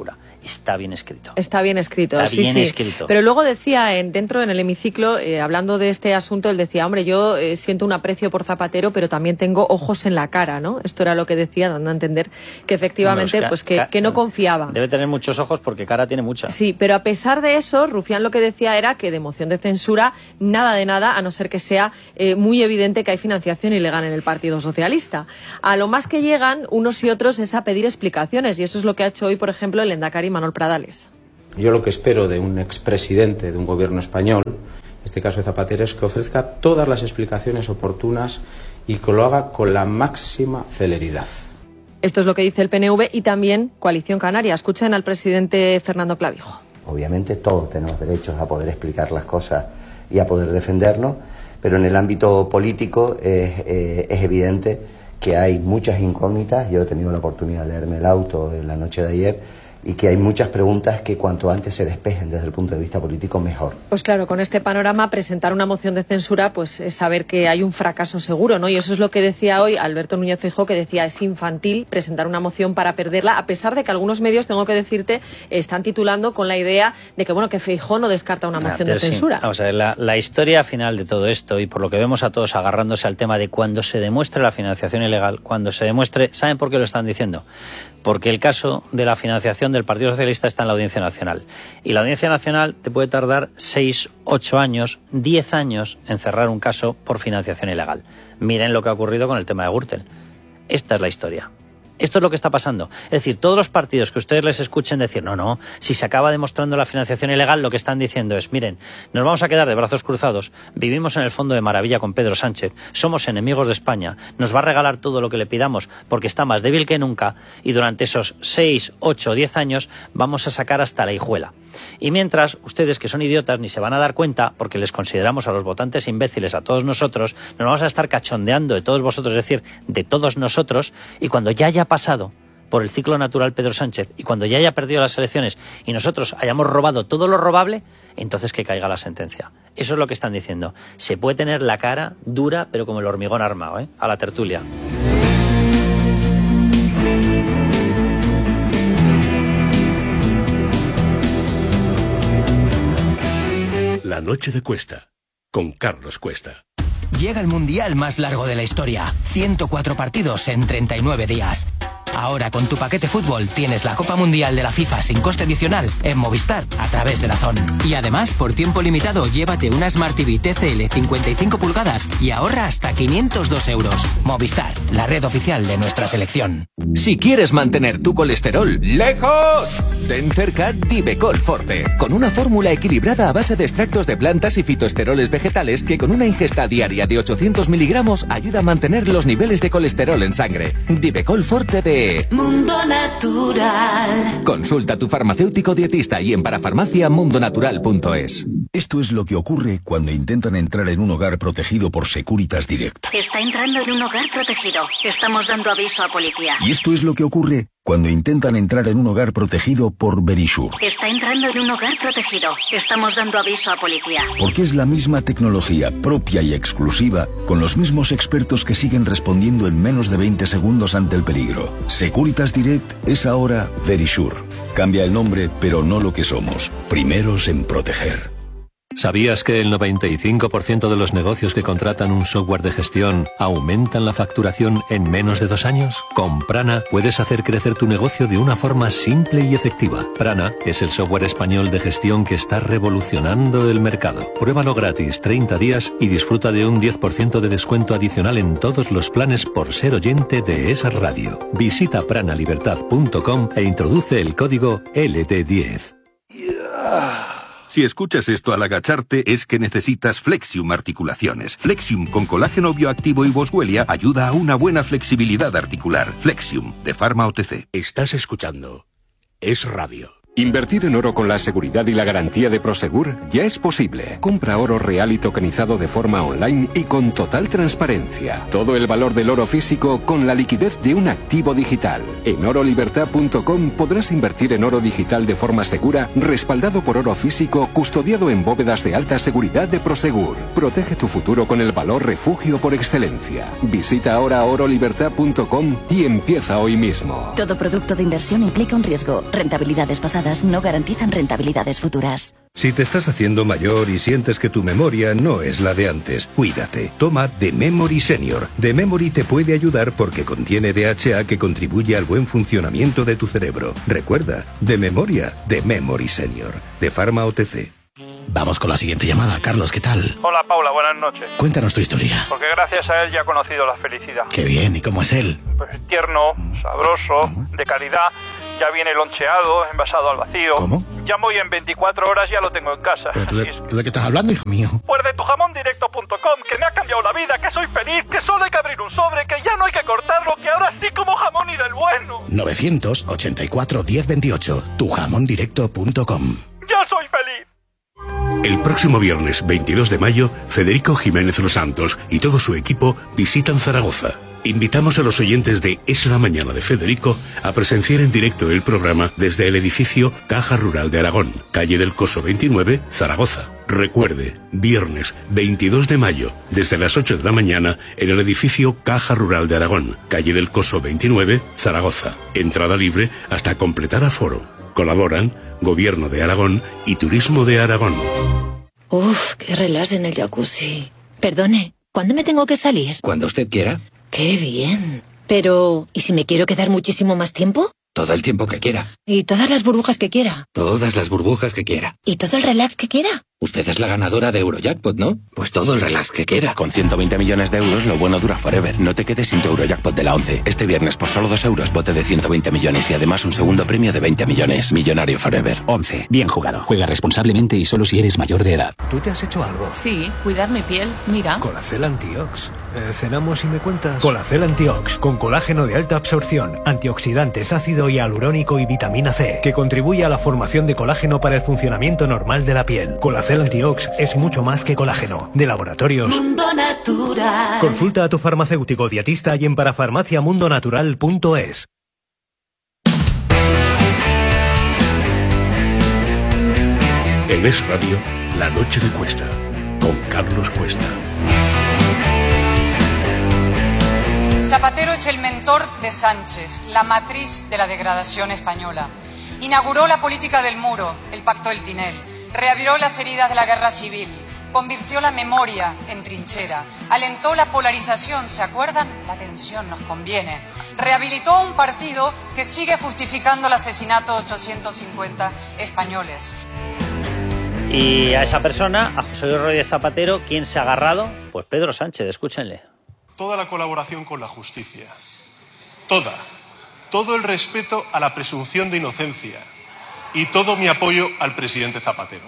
está bien escrito. Está bien escrito, está sí, bien sí. escrito. Pero luego decía, en, dentro en el hemiciclo, eh, hablando de este asunto, él decía, hombre, yo eh, siento un aprecio por Zapatero, pero también tengo ojos en la cara, ¿no? Esto era lo que decía, dando a entender que efectivamente, Bueno, pues que, que no confiaba. Debe tener muchos ojos porque cara tiene mucha. Sí, pero a pesar de eso, Rufián lo que decía era que de moción de censura, nada de nada, a no ser que sea eh, muy evidente que hay financiación ilegal en el Partido Socialista. A lo más que llegan unos y otros es a pedir explicaciones, y eso es lo que ha hecho hoy, por ejemplo, el lehendakari Manuel Pradales. Yo lo que espero de un expresidente de un gobierno español, en este caso de Zapatero, es que ofrezca todas las explicaciones oportunas y que lo haga con la máxima celeridad. Esto es lo que dice el P N V y también Coalición Canaria. Escuchen al presidente Fernando Clavijo. Obviamente todos tenemos derechos a poder explicar las cosas y a poder defendernos, pero en el ámbito político es, eh, es evidente que hay muchas incógnitas. Yo he tenido la oportunidad de leerme el auto en la noche de ayer y que hay muchas preguntas que cuanto antes se despejen desde el punto de vista político, mejor. Pues claro, con este panorama, presentar una moción de censura pues es saber que hay un fracaso seguro, ¿no? Y eso es lo que decía hoy Alberto Núñez Feijóo, que decía es infantil presentar una moción para perderla, a pesar de que algunos medios, tengo que decirte, están titulando con la idea de que, bueno, que Feijóo no descarta una moción ah, de censura. Sí. Vamos a ver, la, la historia final de todo esto, y por lo que vemos a todos agarrándose al tema de cuando se demuestre la financiación ilegal, cuando se demuestre, ¿saben por qué lo están diciendo? Porque el caso de la financiación del Partido Socialista está en la Audiencia Nacional. Y la Audiencia Nacional te puede tardar seis, ocho años, diez años en cerrar un caso por financiación ilegal. Miren lo que ha ocurrido con el tema de Gürtel. Esta es la historia. Esto es lo que está pasando. Es decir, todos los partidos que ustedes les escuchen decir, no, no, si se acaba demostrando la financiación ilegal, lo que están diciendo es, miren, nos vamos a quedar de brazos cruzados, vivimos en el fondo de maravilla con Pedro Sánchez, somos enemigos de España, nos va a regalar todo lo que le pidamos porque está más débil que nunca y durante esos seis, ocho, diez años vamos a sacar hasta la hijuela. Y mientras, ustedes que son idiotas ni se van a dar cuenta, porque les consideramos a los votantes imbéciles, a todos nosotros, nos vamos a estar cachondeando de todos vosotros, es decir, de todos nosotros, y cuando ya haya pasado por el ciclo natural Pedro Sánchez, y cuando ya haya perdido las elecciones, y nosotros hayamos robado todo lo robable, entonces que caiga la sentencia. Eso es lo que están diciendo. Se puede tener la cara dura, pero como el hormigón armado, ¿eh? A la tertulia. La noche de Cuesta, con Carlos Cuesta. Llega el mundial más largo de la historia. ciento cuatro partidos en treinta y nueve días. Ahora con tu paquete fútbol tienes la Copa Mundial de la FIFA sin coste adicional en Movistar a través de DAZN. Y además, por tiempo limitado, llévate una Smart T V T C L cincuenta y cinco pulgadas y ahorra hasta quinientos dos euros. Movistar, la red oficial de nuestra selección. Si quieres mantener tu colesterol lejos, ten cerca Divecol Forte, con una fórmula equilibrada a base de extractos de plantas y fitoesteroles vegetales que con una ingesta diaria de ochocientos miligramos ayuda a mantener los niveles de colesterol en sangre. Divecol Forte de Mundo Natural. Consulta a tu farmacéutico dietista y en parafarmacia mundonatural punto es. Esto es lo que ocurre cuando intentan entrar en un hogar protegido por Securitas Direct. Está entrando en un hogar protegido. Estamos dando aviso a policía. Y esto es lo que ocurre cuando intentan entrar en un hogar protegido por Verisure. Está entrando en un hogar protegido. Estamos dando aviso a policía. Porque es la misma tecnología propia y exclusiva, con los mismos expertos que siguen respondiendo en menos de veinte segundos ante el peligro. Securitas Direct es ahora Verisure. Cambia el nombre, pero no lo que somos. Primeros en proteger. ¿Sabías que el noventa y cinco por ciento de los negocios que contratan un software de gestión aumentan la facturación en menos de dos años? Con Prana puedes hacer crecer tu negocio de una forma simple y efectiva. Prana es el software español de gestión que está revolucionando el mercado. Pruébalo gratis treinta días y disfruta de un diez por ciento de descuento adicional en todos los planes por ser oyente de esa radio. Visita prana libertad punto com e introduce el código L D diez. Si escuchas esto al agacharte es que necesitas Flexium Articulaciones. Flexium con colágeno bioactivo y Boswellia ayuda a una buena flexibilidad articular. Flexium, de Pharma O T C. Estás escuchando Es Radio. Invertir en oro con la seguridad y la garantía de Prosegur ya es posible. Compra oro real y tokenizado de forma online y con total transparencia. Todo el valor del oro físico con la liquidez de un activo digital. En oro libertad punto com podrás invertir en oro digital de forma segura, respaldado por oro físico, custodiado en bóvedas de alta seguridad de Prosegur. Protege tu futuro con el valor refugio por excelencia. Visita ahora oro libertad punto com y empieza hoy mismo. Todo producto de inversión implica un riesgo. Rentabilidades pasadas pasadas no garantizan rentabilidades futuras. Si te estás haciendo mayor y sientes que tu memoria no es la de antes, cuídate. Toma The Memory Senior. The Memory te puede ayudar porque contiene D H A que contribuye al buen funcionamiento de tu cerebro. Recuerda, de memoria, The Memory Senior. De Pharma O T C. Vamos con la siguiente llamada. Carlos, ¿qué tal? Hola, Paula, buenas noches. Cuéntanos tu historia. Porque gracias a él ya he conocido la felicidad. Qué bien, ¿y cómo es él? Pues tierno, sabroso, de calidad. Ya viene loncheado, envasado al vacío. ¿Cómo? Ya voy en veinticuatro horas, ya lo tengo en casa. ¿Pero tú de, tú de qué estás hablando, hijo mío? Pues de tu jamón directo punto com, que me ha cambiado la vida, que soy feliz, que solo hay que abrir un sobre, que ya no hay que cortarlo, que ahora sí como jamón y del bueno. novecientos ochenta y cuatro diez veintiocho, tu jamón directo punto com. ¡Ya soy feliz! El próximo viernes veintidós de mayo, Federico Jiménez Los Santos y todo su equipo visitan Zaragoza. Invitamos a los oyentes de Es la Mañana de Federico a presenciar en directo el programa desde el edificio Caja Rural de Aragón, calle del Coso veintinueve, Zaragoza. Recuerde, viernes veintidós de mayo, desde las ocho de la mañana, en el edificio Caja Rural de Aragón, calle del Coso veintinueve, Zaragoza. Entrada libre hasta completar aforo. Colaboran Gobierno de Aragón y Turismo de Aragón. Uf, qué relax en el jacuzzi. Perdone, ¿cuándo me tengo que salir? Cuando usted quiera. ¡Qué bien! Pero, ¿y si me quiero quedar muchísimo más tiempo? Todo el tiempo que quiera. ¿Y todas las burbujas que quiera? Todas las burbujas que quiera. ¿Y todo el relax que quiera? Usted es la ganadora de Eurojackpot, ¿no? Pues todo el relax que quiera. Con ciento veinte millones de euros, lo bueno dura forever. No te quedes sin tu Eurojackpot de la once. Este viernes, por solo dos euros, bote de ciento veinte millones y además un segundo premio de veinte millones. Millonario forever. once. Bien jugado. Juega responsablemente y solo si eres mayor de edad. ¿Tú te has hecho algo? Sí, cuidar mi piel. Mira. Colacel Antiox. Eh, ¿Cenamos y me cuentas? Colacel Antiox, con colágeno de alta absorción, antioxidantes, ácido hialurónico y vitamina C, que contribuye a la formación de colágeno para el funcionamiento normal de la piel. Colacel Antiox es mucho más que colágeno. De Laboratorios Mundo Natural. Consulta a tu farmacéutico dietista y en parafarmacia mundo natural punto es. En Es Radio, La Noche de Cuesta, con Carlos Cuesta. Zapatero es el mentor de Sánchez, la matriz de la degradación española. Inauguró la política del muro, el pacto del Tinel, reabrió las heridas de la guerra civil, convirtió la memoria en trinchera, alentó la polarización, ¿se acuerdan? La tensión nos conviene. Rehabilitó un partido que sigue justificando el asesinato de ochocientos cincuenta españoles. Y a esa persona, a José Luis Rodríguez Zapatero, ¿quién se ha agarrado? Pues Pedro Sánchez, escúchenle. Toda la colaboración con la justicia, toda, todo el respeto a la presunción de inocencia y todo mi apoyo al presidente Zapatero.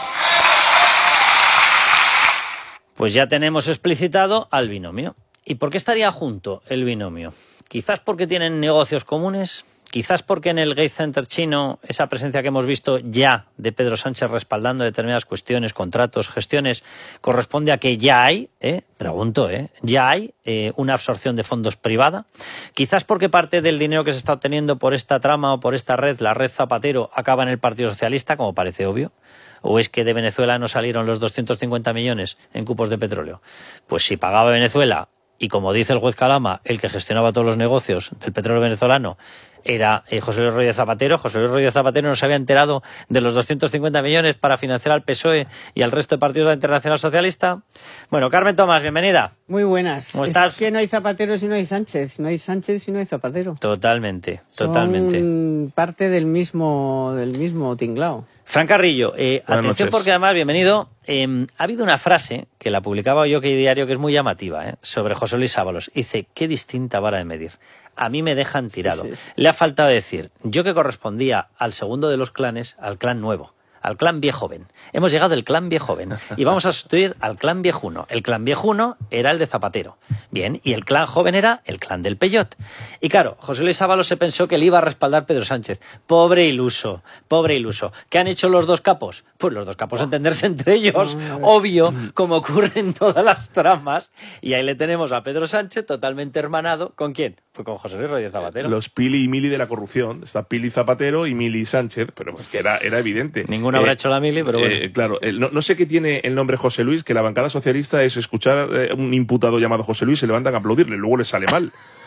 Pues ya tenemos explicitado al binomio. ¿Y por qué estaría junto el binomio? Quizás porque tienen negocios comunes, quizás porque en el Gate Center chino esa presencia que hemos visto ya de Pedro Sánchez respaldando determinadas cuestiones, contratos, gestiones, corresponde a que ya hay, ¿eh? pregunto, ¿eh? ya hay eh, una absorción de fondos privada. Quizás porque parte del dinero que se está obteniendo por esta trama o por esta red, la red Zapatero, acaba en el Partido Socialista, como parece obvio. ¿O es que de Venezuela no salieron los doscientos cincuenta millones en cupos de petróleo? Pues si pagaba Venezuela, y como dice el juez Calama, el que gestionaba todos los negocios del petróleo venezolano era eh, José Luis Rodríguez Zapatero, José Luis Rodríguez Zapatero no se había enterado de los doscientos cincuenta millones para financiar al P S O E y al resto de partidos de la Internacional Socialista. Bueno, Carmen Tomás, bienvenida. Muy buenas. ¿Cómo estás? Es que no hay Zapatero si no hay Sánchez, no hay Sánchez si no hay Zapatero. Totalmente, totalmente. Son parte del mismo, del mismo tinglao. Fran Carrillo, eh, atención noches. Porque además, bienvenido, eh, ha habido una frase que la publicaba yo que diario que es muy llamativa, eh, sobre José Luis Ábalos. Dice, qué distinta vara de medir. A mí me dejan tirado. Sí, sí, sí. Le ha faltado decir, yo que correspondía al segundo de los clanes, al clan nuevo, al clan viejoven. Hemos llegado al clan viejoven y vamos a sustituir al clan viejuno. El clan viejuno era el de Zapatero. Bien, y el clan joven era el clan del Peyot. Y claro, José Luis Ábalos se pensó que le iba a respaldar Pedro Sánchez. Pobre iluso, pobre iluso. ¿Qué han hecho los dos capos? Pues los dos capos entenderse entre ellos, obvio, como ocurre en todas las tramas. Y ahí le tenemos a Pedro Sánchez totalmente hermanado. ¿Con quién? Pues con José Luis Rodríguez Zapatero. Los Pili y Mili de la corrupción. Está Pili Zapatero y Mili Sánchez, pero pues que era, era evidente. Ninguno habrá eh, hecho la Mili, pero bueno. Eh, claro, eh, no, no sé qué tiene el nombre José Luis, que la bancada socialista es escuchar eh, un imputado llamado José Luis, se levantan a aplaudirle, luego les sale mal.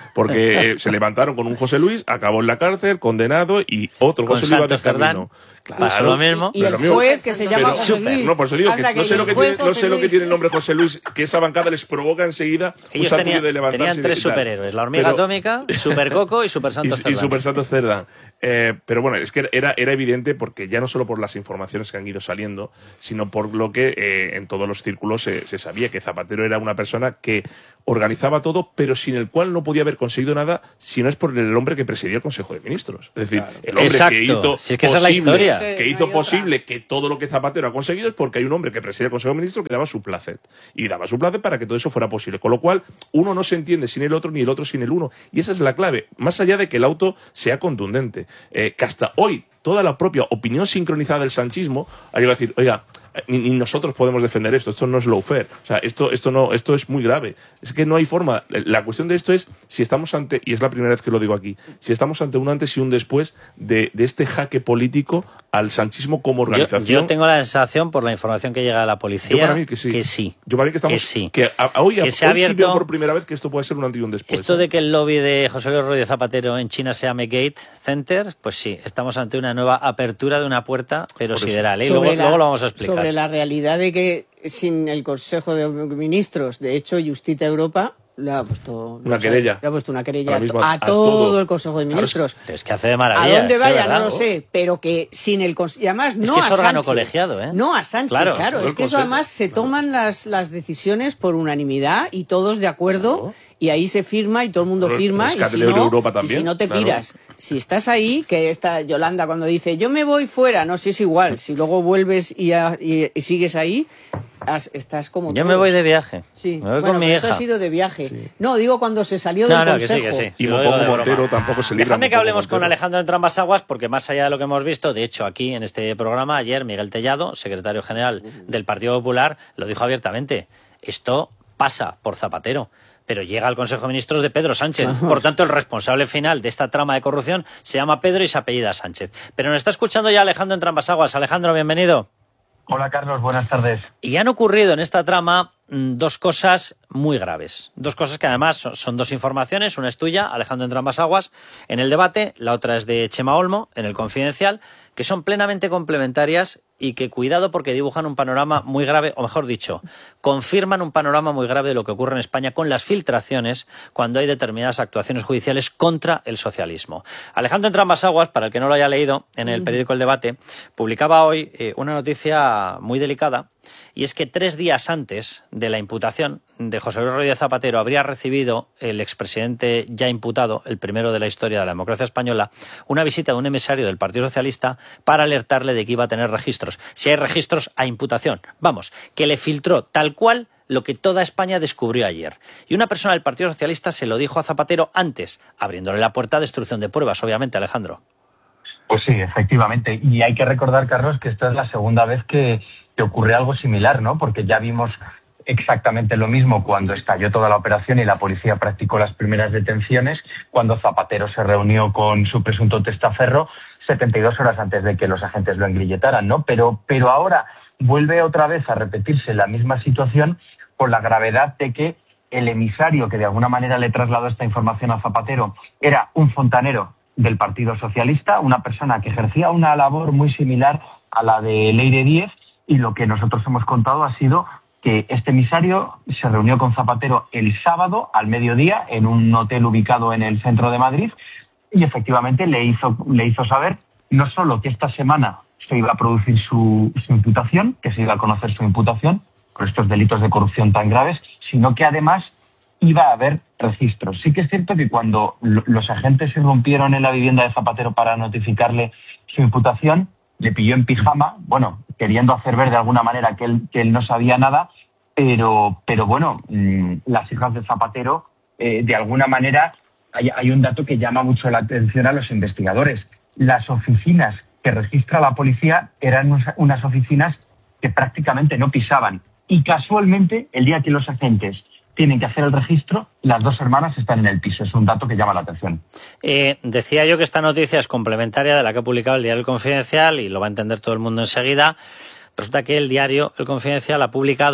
porque eh, se levantaron con un José Luis, acabó en la cárcel, condenado, y otro con José Luis Santos de camino. Claro, pasó lo mismo. Y el juez que se llama José super, Luis. No, por eso digo que, que no sé, lo que, tiene, no sé lo que tiene el nombre José Luis, que esa bancada les provoca enseguida un Ellos tenían, de levantarse. tenían tres superhéroes, la hormiga pero, atómica, Super Coco y Super Santos Cerdán. Y, y Super Santos Cerdán. Eh, pero bueno, es que era, era evidente porque ya no solo por las informaciones que han ido saliendo, sino por lo que eh, en todos los círculos se, se sabía que Zapatero era una persona que organizaba todo, pero sin el cual no podía haber conseguido nada si no es por el hombre que presidía el Consejo de Ministros. Es decir, claro. el hombre Exacto. que hizo si es que posible, esa es la historia. que Sí, hizo no posible que todo lo que Zapatero ha conseguido es porque hay un hombre que presidía el Consejo de Ministros que daba su placet. Y daba su placet para que todo eso fuera posible. Con lo cual, uno no se entiende sin el otro, ni el otro sin el uno. Y esa es la clave. Más allá de que el auto sea contundente. Eh, que hasta hoy, toda la propia opinión sincronizada del sanchismo ha llegado a decir, oiga, Ni, ni nosotros podemos defender esto, esto no es lawfare, o sea, esto, esto, no, esto es muy grave, es que no hay forma. La cuestión de esto es si estamos ante, y es la primera vez que lo digo aquí, si estamos ante un antes y un después de, de este jaque político al sanchismo como organización. Yo, yo tengo la sensación, por la información que llega a la policía, yo para mí que sí. que sí. Yo para mí que estamos, que sí. que a, a hoy, que a, se ha hoy abierto, sí veo por primera vez que esto puede ser un antes y un después. Esto ¿eh? de que el lobby de José Luis Rodríguez Zapatero en China se llame Gate Center, pues sí, estamos ante una nueva apertura de una puerta, pero por sideral, ¿eh? Luego, la, luego lo vamos a explicar. Sobre la realidad de que sin el Consejo de Ministros, de hecho, Justita Europa le ha puesto una querella, le ha puesto una querella mismo, a, a, todo a todo el Consejo de Ministros. Claro, es que hace de maravilla. A dónde vaya, es no lo sé, pero que sin el Consejo, y además es no que a es órgano Sánchez, colegiado, ¿eh? No a Sánchez, claro, claro es que eso además se toman las, las decisiones por unanimidad y todos de acuerdo. Claro. Y ahí se firma y todo el mundo firma y si, no, y si no te piras. Claro. Si estás ahí, que está Yolanda cuando dice yo me voy fuera, no, si es igual, si luego vuelves y, a, y, y sigues ahí, has, estás como Yo todos. me voy de viaje, sí. me voy bueno, con mi pero hija. eso ha sido de viaje. Sí. No, digo cuando se salió no, del no, Consejo. Que sí, que sí. Y Mopoco Montero tampoco se libra. Déjame que hablemos Montero. con Alejandro Entrambas-Aguas, porque más allá de lo que hemos visto, de hecho aquí en este programa, ayer Miguel Tellado, secretario general del Partido Popular, lo dijo abiertamente, esto pasa por Zapatero. Pero llega al Consejo de Ministros de Pedro Sánchez. Ajá. Por tanto, el responsable final de esta trama de corrupción se llama Pedro y se apellida Sánchez. Pero nos está escuchando ya Alejandro Entrambas-Aguas. Alejandro, bienvenido. Hola, Carlos. Buenas tardes. Y han ocurrido en esta trama mmm, dos cosas muy graves. Dos cosas que además son, son dos informaciones. Una es tuya, Alejandro Entrambas-Aguas, en el debate. La otra es de Chema Olmo, en el Confidencial, que son plenamente complementarias y que, cuidado, porque dibujan un panorama muy grave, o mejor dicho, confirman un panorama muy grave de lo que ocurre en España con las filtraciones cuando hay determinadas actuaciones judiciales contra el socialismo. Alejandro Entrambas-Aguas, para el que no lo haya leído, en el periódico El Debate, publicaba hoy eh, una noticia muy delicada, y es que tres días antes de la imputación de José Luis Rodríguez Zapatero habría recibido el expresidente ya imputado, el primero de la historia de la democracia española, una visita de un emisario del Partido Socialista para alertarle de que iba a tener registros. Si hay registros, a imputación. Vamos, que le filtró tal cual lo que toda España descubrió ayer. Y una persona del Partido Socialista se lo dijo a Zapatero antes, abriéndole la puerta a destrucción de pruebas, obviamente, Alejandro. Pues sí, efectivamente. Y hay que recordar, Carlos, que esta es la segunda vez que, que ocurre algo similar, ¿no? Porque ya vimos exactamente lo mismo cuando estalló toda la operación y la policía practicó las primeras detenciones, cuando Zapatero se reunió con su presunto testaferro setenta y dos horas antes de que los agentes lo engrilletaran, ¿no? Pero, pero ahora vuelve otra vez a repetirse la misma situación por la gravedad de que el emisario que de alguna manera le trasladó esta información a Zapatero era un fontanero del Partido Socialista, una persona que ejercía una labor muy similar a la de Leire Díez, y lo que nosotros hemos contado ha sido que este emisario se reunió con Zapatero el sábado al mediodía en un hotel ubicado en el centro de Madrid y efectivamente le hizo, le hizo saber no solo que esta semana se iba a producir su, su imputación, que se iba a conocer su imputación por estos delitos de corrupción tan graves, sino que además iba a haber registros. Sí que es cierto que cuando los agentes irrumpieron en la vivienda de Zapatero para notificarle su imputación, le pilló en pijama, bueno, queriendo hacer ver de alguna manera que él, que él no sabía nada, pero, pero bueno, mmm, las hijas de Zapatero, eh, de alguna manera, hay, hay un dato que llama mucho la atención a los investigadores. Las oficinas que registra la policía eran unas oficinas que prácticamente no pisaban. Y casualmente, el día que los agentes tienen que hacer el registro, las dos hermanas están en el piso. Es un dato que llama la atención. Eh, decía yo que esta noticia es complementaria de la que ha publicado el diario El Confidencial y lo va a entender todo el mundo enseguida. Resulta que el diario El Confidencial ha publicado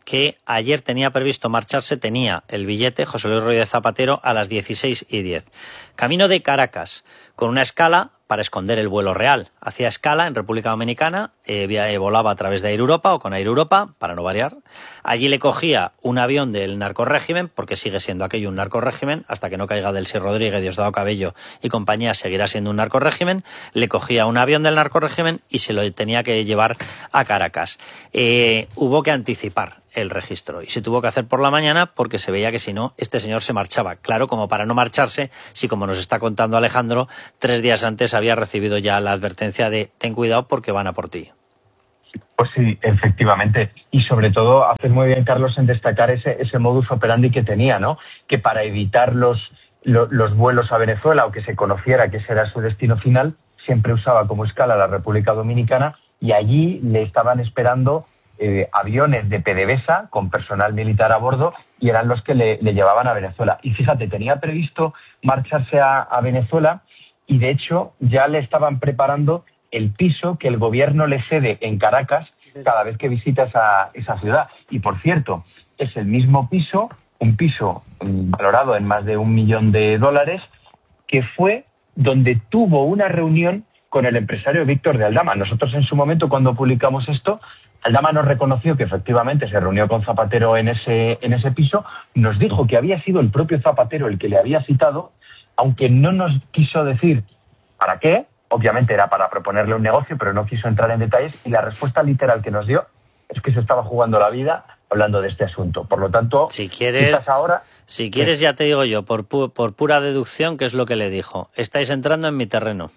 que ayer tenía previsto marcharse, tenía el billete, José Luis Rodríguez Zapatero, a las dieciséis y diez. Camino de Caracas, con una escala para esconder el vuelo real. Hacía escala en República Dominicana, eh, volaba a través de Air Europa o con Air Europa, para no variar. Allí le cogía un avión del narcorrégimen, porque sigue siendo aquello un narcorrégimen, hasta que no caiga Delcy Rodríguez, Diosdado Cabello y compañía, seguirá siendo un narcorrégimen. Le cogía un avión del narcorrégimen y se lo tenía que llevar a Caracas. Eh, hubo que anticipar el registro y se tuvo que hacer por la mañana porque se veía que si no, este señor se marchaba. Claro, como para no marcharse, si como nos está contando Alejandro, tres días antes había recibido ya la advertencia de ten cuidado porque van a por ti. Pues sí, efectivamente. Y sobre todo, haces muy bien, Carlos, en destacar ese, ese modus operandi que tenía, ¿no? Que para evitar los, los, los vuelos a Venezuela o que se conociera que ese era su destino final, siempre usaba como escala la República Dominicana y allí le estaban esperando Eh, aviones de PDVSA con personal militar a bordo y eran los que le, le llevaban a Venezuela. Y fíjate, tenía previsto marcharse a, a Venezuela y de hecho ya le estaban preparando el piso que el gobierno le cede en Caracas cada vez que visita esa, esa ciudad. Y por cierto, es el mismo piso, un piso valorado en más de un millón de dólares, que fue donde tuvo una reunión con el empresario Víctor de Aldama. Nosotros en su momento, cuando publicamos esto, Aldama nos reconoció que efectivamente se reunió con Zapatero en ese, en ese piso, nos dijo que había sido el propio Zapatero el que le había citado, aunque no nos quiso decir para qué, obviamente era para proponerle un negocio, pero no quiso entrar en detalles, y la respuesta literal que nos dio es que se estaba jugando la vida hablando de este asunto. Por lo tanto, si quieres, quizás ahora... Si quieres, ya te digo yo, por, pu por pura deducción, ¿qué es lo que le dijo? Estáis entrando en mi terreno.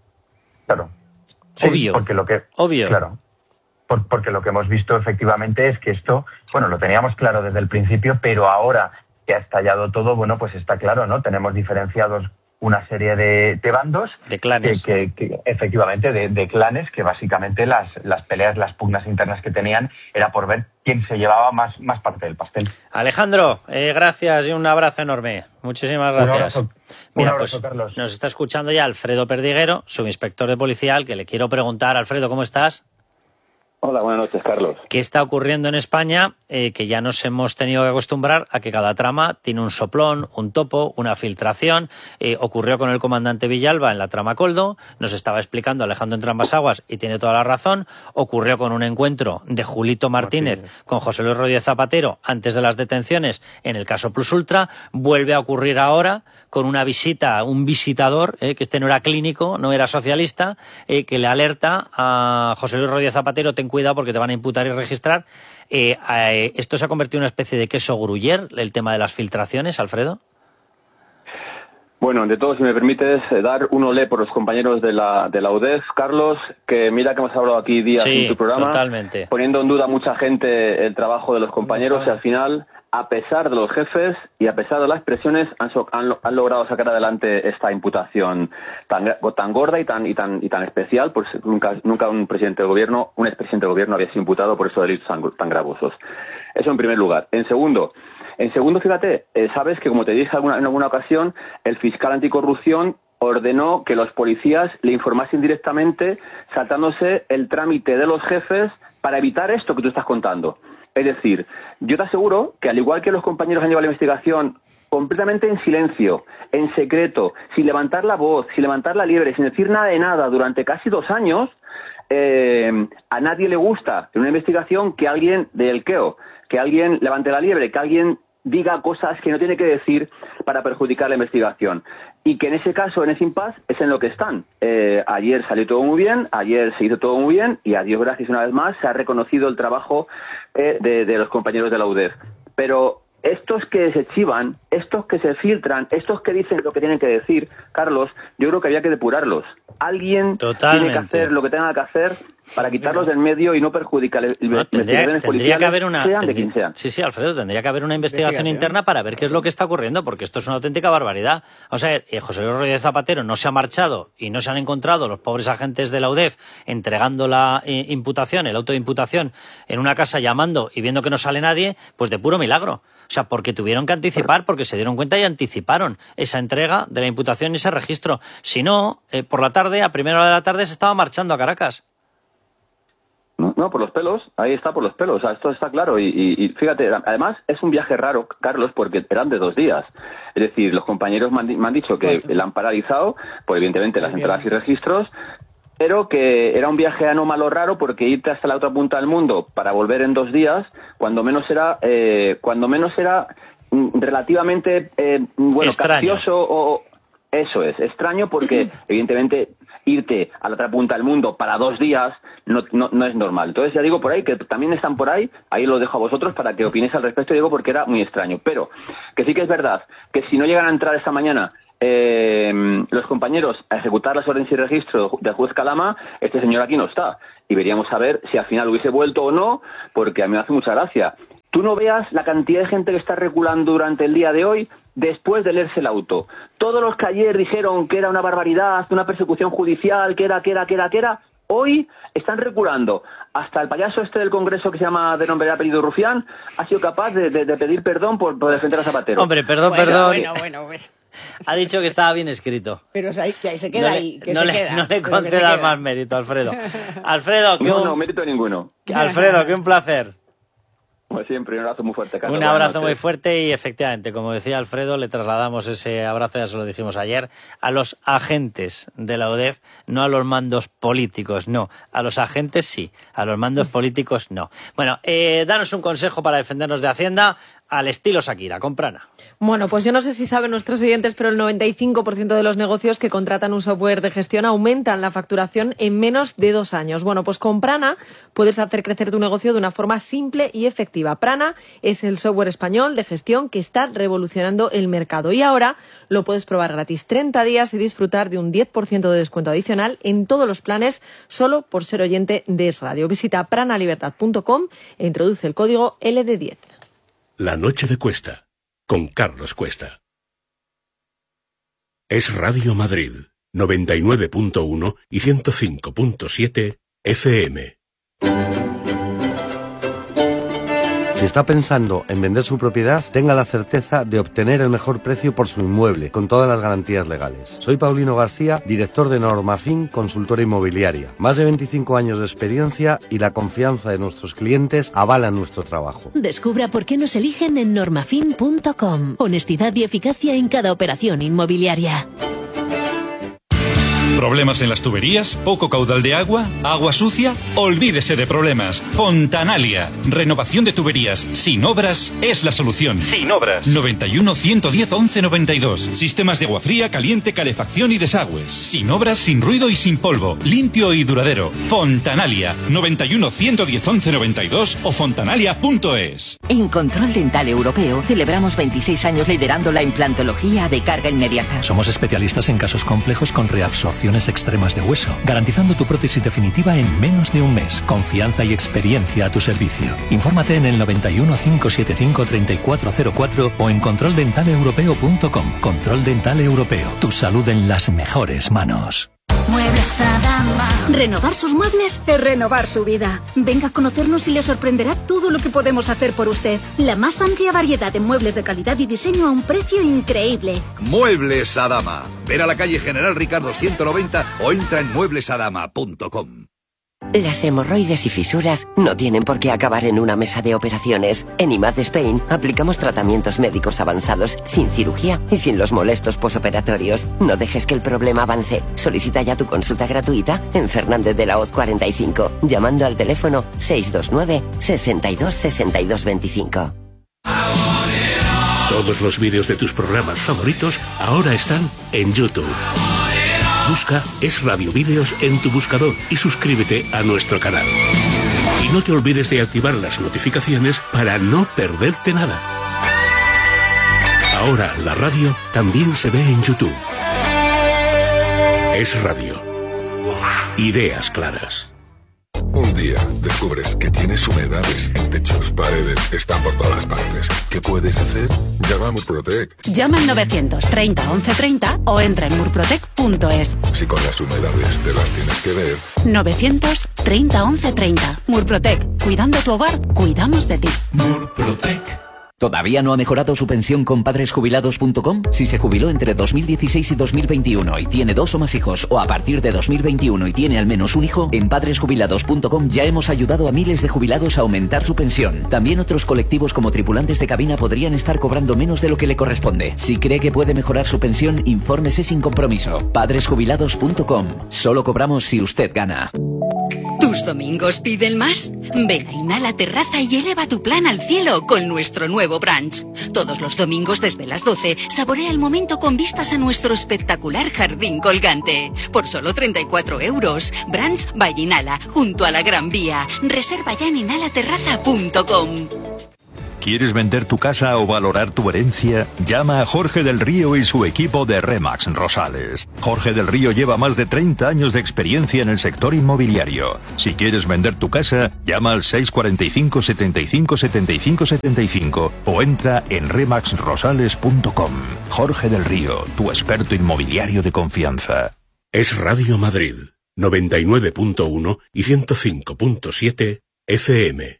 Claro. Sí, obvio. Porque lo que, obvio. Claro. Por, porque lo que hemos visto efectivamente es que esto, bueno, lo teníamos claro desde el principio, pero ahora que ha estallado todo, bueno, pues está claro, ¿no? Tenemos diferenciados una serie de, de bandos. De clanes. Que, que, que efectivamente, de, de clanes, que básicamente las, las peleas, las pugnas internas que tenían era por ver quién se llevaba más, más parte del pastel. Alejandro, eh, gracias y un abrazo enorme. Muchísimas gracias. Un abrazo, Mira, un abrazo, pues Carlos. Nos está escuchando ya Alfredo Perdiguero, subinspector de policía, al que le quiero preguntar. Alfredo, ¿cómo estás? Hola, buenas noches, Carlos. ¿Qué está ocurriendo en España? Eh, que ya nos hemos tenido que acostumbrar a que cada trama tiene un soplón, un topo, una filtración. Eh, ocurrió con el comandante Villalba en la trama Coldo, nos estaba explicando Alejandro Entrambas-Aguas y tiene toda la razón. Ocurrió con un encuentro de Julito Martínez, Martínez con José Luis Rodríguez Zapatero antes de las detenciones en el caso Plus Ultra. Vuelve a ocurrir ahora con una visita, un visitador, eh, que este no era clínico, no era socialista, eh, que le alerta a José Luis Rodríguez Zapatero, ten cuidado porque te van a imputar y registrar. Eh, eh, ¿Esto se ha convertido en una especie de queso gruyer, el tema de las filtraciones, Alfredo? Bueno, de todo, si me permites, eh, dar un olé por los compañeros de la, de la U D E F, Carlos, que mira que hemos hablado aquí días sí, en tu programa, totalmente. Poniendo en duda a mucha gente el trabajo de los compañeros y al final, a pesar de los jefes y a pesar de las presiones, han, so, han, han logrado sacar adelante esta imputación tan, tan gorda y tan, y tan, y tan especial, pues nunca, nunca un presidente de gobierno, un expresidente de gobierno había sido imputado por esos delitos tan, tan gravosos. Eso en primer lugar. En segundo, en segundo, fíjate, eh, sabes que como te dije alguna, en alguna ocasión, el fiscal anticorrupción ordenó que los policías le informasen directamente saltándose el trámite de los jefes para evitar esto que tú estás contando. Es decir, yo te aseguro que al igual que los compañeros han llevado la investigación completamente en silencio, en secreto, sin levantar la voz, sin levantar la liebre, sin decir nada de nada durante casi dos años, eh, a nadie le gusta en una investigación que alguien de elqueo, que alguien levante la liebre, que alguien diga cosas que no tiene que decir para perjudicar la investigación. Y que en ese caso, en ese impasse, es en lo que están. Eh, ayer salió todo muy bien, ayer se hizo todo muy bien, y a Dios gracias una vez más se ha reconocido el trabajo eh, de, de los compañeros de la U D E F. Pero estos que se chivan, estos que se filtran, estos que dicen lo que tienen que decir, Carlos, yo creo que había que depurarlos. Alguien Totalmente. tiene que hacer lo que tenga que hacer para quitarlos del medio y no perjudicar el, no, tendría, tendría que haber una sean de tendría, quien sean. Sí, sí, Alfredo, tendría que haber una investigación interna para ver qué es lo que está ocurriendo, porque esto es una auténtica barbaridad. O sea, eh, José Luis Rodríguez Zapatero no se ha marchado y no se han encontrado los pobres agentes de la U D E F entregando la eh, imputación, el auto de imputación, en una casa llamando y viendo que no sale nadie, pues de puro milagro. O sea, porque tuvieron que anticipar, porque se dieron cuenta y anticiparon esa entrega de la imputación y ese registro. Si no, eh, por la tarde, a primera hora de la tarde, se estaba marchando a Caracas. No, no, por los pelos, ahí está, por los pelos, o sea, esto está claro. Y, y, y fíjate, además es un viaje raro, Carlos, porque eran de dos días. Es decir, los compañeros me han, me han dicho que la han paralizado, pues evidentemente las entradas y registros, pero que era un viaje anómalo raro porque irte hasta la otra punta del mundo para volver en dos días, cuando menos era, eh, cuando menos era relativamente, eh, bueno, capcioso o... Eso es, extraño porque evidentemente irte a la otra punta del mundo para dos días no, no, no es normal. Entonces ya digo por ahí, que también están por ahí, ahí lo dejo a vosotros para que opinéis al respecto, digo porque era muy extraño. Pero que sí que es verdad que si no llegan a entrar esta mañana eh, los compañeros a ejecutar las órdenes y registro del juez Calama, este señor aquí no está. Y veríamos a ver si al final hubiese vuelto o no, porque a mí me hace mucha gracia. Tú no veas la cantidad de gente que está reculando durante el día de hoy después de leerse el auto. Todos los que ayer dijeron que era una barbaridad, una persecución judicial, que era, que era, que era, que era, hoy están reculando. Hasta el payaso este del Congreso que se llama de nombre y apellido Rufián ha sido capaz de, de, de pedir perdón por, por defender a Zapatero. Hombre, perdón, bueno, perdón. Bueno, bueno, bueno. Ha dicho que estaba bien escrito. Pero ahí, que ahí se queda no ahí. Le, que no, se le, queda, no le concedas más mérito, Alfredo. Alfredo, que no, un... no, mérito ninguno. Alfredo, que un placer. Como siempre, un abrazo muy fuerte, Carlos. Un abrazo muy fuerte y efectivamente, como decía Alfredo, le trasladamos ese abrazo, ya se lo dijimos ayer, a los agentes de la U D E F, no a los mandos políticos, no. A los agentes sí, a los mandos políticos no. Bueno, eh, danos un consejo para defendernos de Hacienda al estilo Shakira, con Prana. Bueno, pues yo no sé si saben nuestros oyentes, pero el noventa y cinco por ciento de los negocios que contratan un software de gestión aumentan la facturación en menos de dos años. Bueno, pues con Prana puedes hacer crecer tu negocio de una forma simple y efectiva. Prana es el software español de gestión que está revolucionando el mercado y ahora lo puedes probar gratis treinta días y disfrutar de un diez por ciento de descuento adicional en todos los planes solo por ser oyente de Es Radio. Visita pranalibertad punto com e introduce el código L D diez. La noche de Cuesta, con Carlos Cuesta. Es Radio Madrid, noventa y nueve punto uno y ciento cinco punto siete F M. Si está pensando en vender su propiedad, tenga la certeza de obtener el mejor precio por su inmueble, con todas las garantías legales. Soy Paulino García, director de Normafin, consultora inmobiliaria. Más de veinticinco años de experiencia y la confianza de nuestros clientes avalan nuestro trabajo. Descubra por qué nos eligen en normafin punto com. Honestidad y eficacia en cada operación inmobiliaria. ¿Problemas en las tuberías? ¿Poco caudal de agua? ¿Agua sucia? Olvídese de problemas. Fontanalia. Renovación de tuberías sin obras es la solución. Sin obras. noventa y uno, ciento diez, once noventa y dos. Sistemas de agua fría, caliente, calefacción y desagües. Sin obras, sin ruido y sin polvo. Limpio y duradero. Fontanalia. noventa y uno, ciento diez, once noventa y dos o fontanalia punto es. En Control Dental Europeo celebramos veintiséis años liderando la implantología de carga inmediata. Somos especialistas en casos complejos con reabsorción extremas de hueso, garantizando tu prótesis definitiva en menos de un mes. Confianza y experiencia a tu servicio. Infórmate en el noventa y uno, cinco siete cinco, treinta y cuatro cero cuatro o en control dental europeo punto com. Control Dental Europeo. Tu salud en las mejores manos. Muebles Adama. Renovar sus muebles es renovar su vida. Venga a conocernos y le sorprenderá todo lo que podemos hacer por usted. La más amplia variedad de muebles de calidad y diseño a un precio increíble. Muebles Adama. Ven a la calle General Ricardo ciento noventa o entra en muebles adama punto com. Las hemorroides y fisuras no tienen por qué acabar en una mesa de operaciones. En I M A D Spain aplicamos tratamientos médicos avanzados, sin cirugía y sin los molestos posoperatorios. No dejes que el problema avance. Solicita ya tu consulta gratuita en Fernández de la Hoz cuarenta y cinco, llamando al teléfono seis dos nueve, sesenta y dos, sesenta y dos veinticinco. Todos los vídeos de tus programas favoritos ahora están en YouTube. Busca Es Radio Vídeos en tu buscador y suscríbete a nuestro canal. Y no te olvides de activar las notificaciones para no perderte nada. Ahora la radio también se ve en YouTube. Es Radio. Ideas claras. Un día descubres que tienes humedades en techos, paredes, están por todas partes. ¿Qué puedes hacer? Llama a Murprotec. Llama al novecientos treinta, once treinta o entra en murprotec punto es. Si con las humedades te las tienes que ver. novecientos treinta, once treinta. Murprotec. Cuidando tu hogar, cuidamos de ti. Murprotec. ¿Todavía no ha mejorado su pensión con padres jubilados punto com? Si se jubiló entre dos mil dieciséis y dos mil veintiuno y tiene dos o más hijos, o a partir de dos mil veintiuno y tiene al menos un hijo, en padres jubilados punto com ya hemos ayudado a miles de jubilados a aumentar su pensión. También otros colectivos como tripulantes de cabina podrían estar cobrando menos de lo que le corresponde. Si cree que puede mejorar su pensión, infórmese sin compromiso. padres jubilados punto com. Solo cobramos si usted gana. ¿Tus domingos piden más? Ven a Inhala Terraza y eleva tu plan al cielo con nuestro nuevo brunch. Todos los domingos desde las doce, saborea el momento con vistas a nuestro espectacular jardín colgante. Por solo treinta y cuatro euros. Brunch by Inhala, junto a la Gran Vía. Reserva ya en inhala terraza punto com. ¿Quieres vender tu casa o valorar tu herencia? Llama a Jorge del Río y su equipo de Remax Rosales. Jorge del Río lleva más de treinta años de experiencia en el sector inmobiliario. Si quieres vender tu casa, llama al seis cuatro cinco, setenta y cinco, setenta y cinco, setenta y cinco o entra en remax rosales punto com. Jorge del Río, tu experto inmobiliario de confianza. Es Radio Madrid, noventa y nueve punto uno y ciento cinco punto siete F M.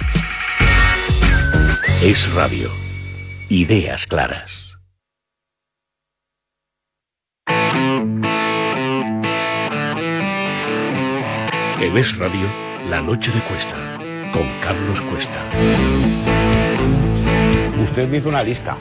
Es Radio. Ideas claras. En Es Radio, La Noche de Cuesta, con Carlos Cuesta. Usted me hizo una lista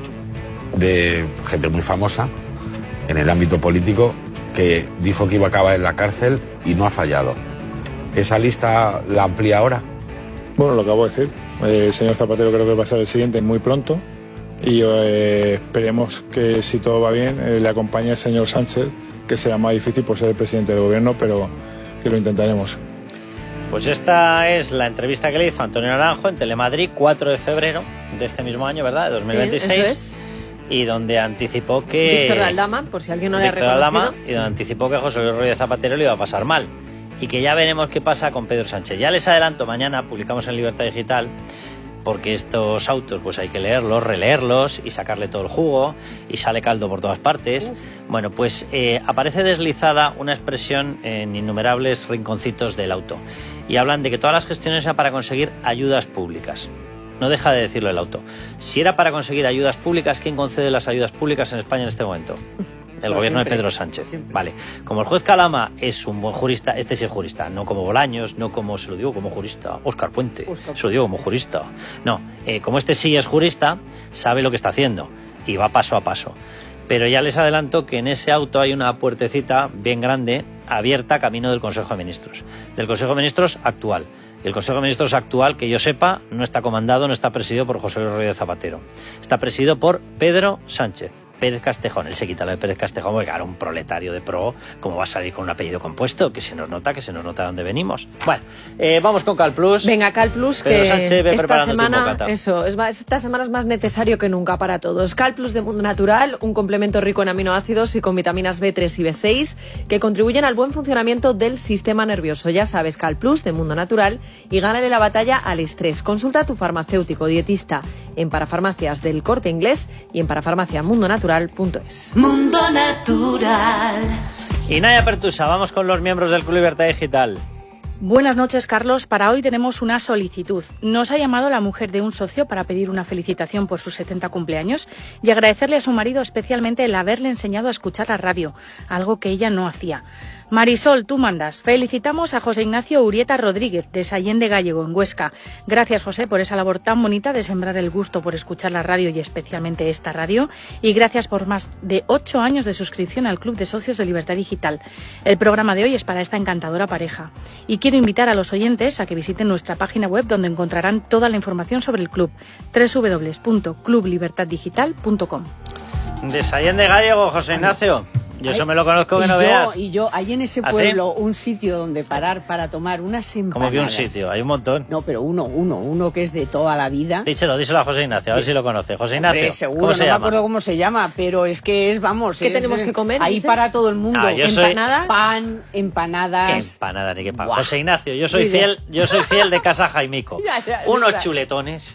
de gente muy famosa en el ámbito político que dijo que iba a acabar en la cárcel y no ha fallado. ¿Esa lista la amplía ahora? Bueno, lo acabo de decir. El señor Zapatero creo que va a ser el siguiente muy pronto y eh, esperemos que si todo va bien eh, le acompañe el señor Sánchez, que será más difícil por ser el presidente del gobierno, pero que lo intentaremos. Pues esta es la entrevista que le hizo Antonio Naranjo en Telemadrid, cuatro de febrero de este mismo año, ¿verdad? De dos mil veintiséis. Sí, eso es. Y donde anticipó que... Víctor Aldama, por si alguien no le ha Víctor reconocido. Aldama, y donde anticipó que José Luis Rodríguez Zapatero le iba a pasar mal. Y que ya veremos qué pasa con Pedro Sánchez. Ya les adelanto, mañana publicamos en Libertad Digital, porque estos autos pues hay que leerlos, releerlos y sacarle todo el jugo, y sale caldo por todas partes. Uh. Bueno, pues eh, aparece deslizada una expresión en innumerables rinconcitos del auto. Y hablan de que todas las gestiones eran para conseguir ayudas públicas. No deja de decirlo el auto. Si era para conseguir ayudas públicas, ¿quién concede las ayudas públicas en España en este momento? El no, gobierno siempre, de Pedro Sánchez. Siempre. Vale. Como el juez Calama es un buen jurista, este sí es jurista, no como Bolaños, no como, se lo digo como jurista, Óscar Puente, Oscar. se lo digo como jurista. No, eh, como este sí es jurista, sabe lo que está haciendo y va paso a paso. Pero ya les adelanto que en ese auto hay una puertecita bien grande, abierta camino del Consejo de Ministros. Del Consejo de Ministros actual. El Consejo de Ministros actual, que yo sepa, no está comandado, no está presidido por José Luis Rodríguez Zapatero. Está presidido por Pedro Sánchez. Pérez Castejón, él se quita lo de Pérez Castejón porque era un proletario de pro, ¿cómo va a salir con un apellido compuesto? Que se nos nota, que se nos nota de dónde venimos. Bueno, eh, vamos con Calplus. Venga, Calplus, Pedro que Sánchez, ve esta semana, eso, es más, esta semana es más necesario que nunca para todos. Calplus de Mundo Natural, un complemento rico en aminoácidos y con vitaminas B tres y B seis que contribuyen al buen funcionamiento del sistema nervioso. Ya sabes, Calplus de Mundo Natural, y gánale la batalla al estrés. Consulta a tu farmacéutico dietista en Parafarmacias del Corte Inglés y en parafarmacia mundo natural punto es. Mundo Natural. Y Naya Pertusa, vamos con los miembros del Club Libertad Digital. Buenas noches, Carlos. Para hoy tenemos una solicitud. Nos ha llamado la mujer de un socio para pedir una felicitación por sus setenta cumpleaños y agradecerle a su marido especialmente el haberle enseñado a escuchar la radio, algo que ella no hacía. Marisol, tú mandas. Felicitamos a José Ignacio Urieta Rodríguez, de Sallén de Gallego, en Huesca. Gracias, José, por esa labor tan bonita de sembrar el gusto por escuchar la radio y especialmente esta radio. Y gracias por más de ocho años de suscripción al Club de Socios de Libertad Digital. El programa de hoy es para esta encantadora pareja. Y quiero invitar a los oyentes a que visiten nuestra página web, donde encontrarán toda la información sobre el club, doble u doble u doble u punto club libertad digital punto com. De Sallén de Gallego, José Ignacio. Yo eso me lo conozco que no yo, veas. Y yo, hay en ese pueblo ¿Ah, sí? un sitio donde parar para tomar unas empanadas. ¿Cómo que un sitio? Hay un montón. No, pero uno, uno, uno que es de toda la vida. Díselo, díselo a José Ignacio, a ver si lo conoce. José Ignacio, Hombre, seguro, ¿cómo se no llama? me acuerdo cómo se llama, pero es que es, vamos... ¿Qué es, tenemos que comer? Ahí dices? para todo el mundo. Ah, yo soy... ¿Empanadas? Pan, empanadas... ¿Qué empanadas ni qué pan? José Ignacio, yo soy fiel, yo soy fiel de Casa Jaimico. ya, ya, Unos ya. chuletones...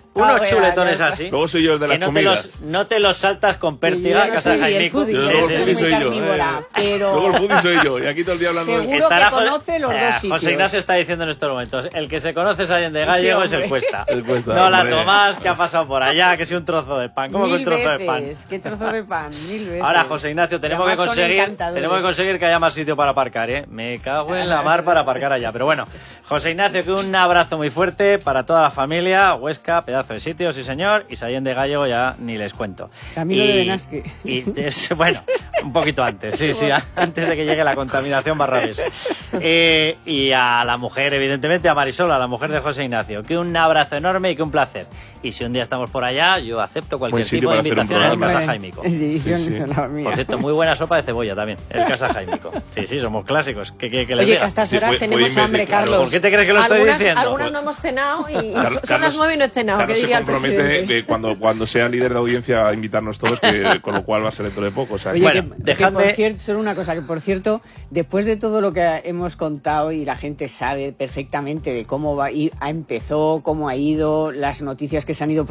unos chuletones así. Luego soy yo el de las no comidas. Te los, no te los saltas con pértiga, no casa Jaimico. Luego el foodie soy yo. Eh. Pero... Luego el foodie soy yo. Y aquí todo el día hablando Seguro de... Estará que conoce los eh, dos sitios. José Ignacio está diciendo en estos momentos, el que se conoce es alguien de Gallego, sí, es el Cuesta. El Cuesta, no hombre. la Tomás, que ha pasado por allá, que es un trozo de pan. ¿Cómo Mil que un trozo veces. de pan? ¿Qué trozo de pan? Mil veces. Ahora, José Ignacio, tenemos que conseguir tenemos que conseguir que haya más sitio para aparcar, ¿eh? Me cago en la mar para aparcar allá. Pero bueno, José Ignacio, que un abrazo muy fuerte para toda la familia. Huesca, pedazo de sitio, sí señor. Y Sallén de Gallego ya ni les cuento. Camilo y, de Benasque. Y es, bueno, un poquito antes, sí, sí, antes de que llegue la contaminación barra vez. Eh, y a la mujer, evidentemente, a Marisol, a la mujer de José Ignacio, que un abrazo enorme y que un placer. Y si un día estamos por allá, yo acepto cualquier tipo de invitación en el Casa Jaimico. Sí, sí, sí. Por cierto, muy buena sopa de cebolla también, el Casa Jaimico. Sí, sí, somos clásicos. ¿Qué, qué, qué les Oye, diga? que a estas horas Sí, tenemos hambre, claro. Carlos. ¿Por qué te crees que lo estoy algunas, diciendo? Algunas no hemos cenado y Carlos, son Carlos, las nueve y no he cenado, Carlos que diría se el compromete presidente. que cuando, cuando sea líder de audiencia a invitarnos todos, que, con lo cual va a ser dentro de poco. O sea, Oye, bueno, que, dejadme... que por cierto, solo una cosa, que por cierto, después de todo lo que hemos contado y la gente sabe perfectamente de cómo va, y empezó, cómo ha ido, las noticias que se han ido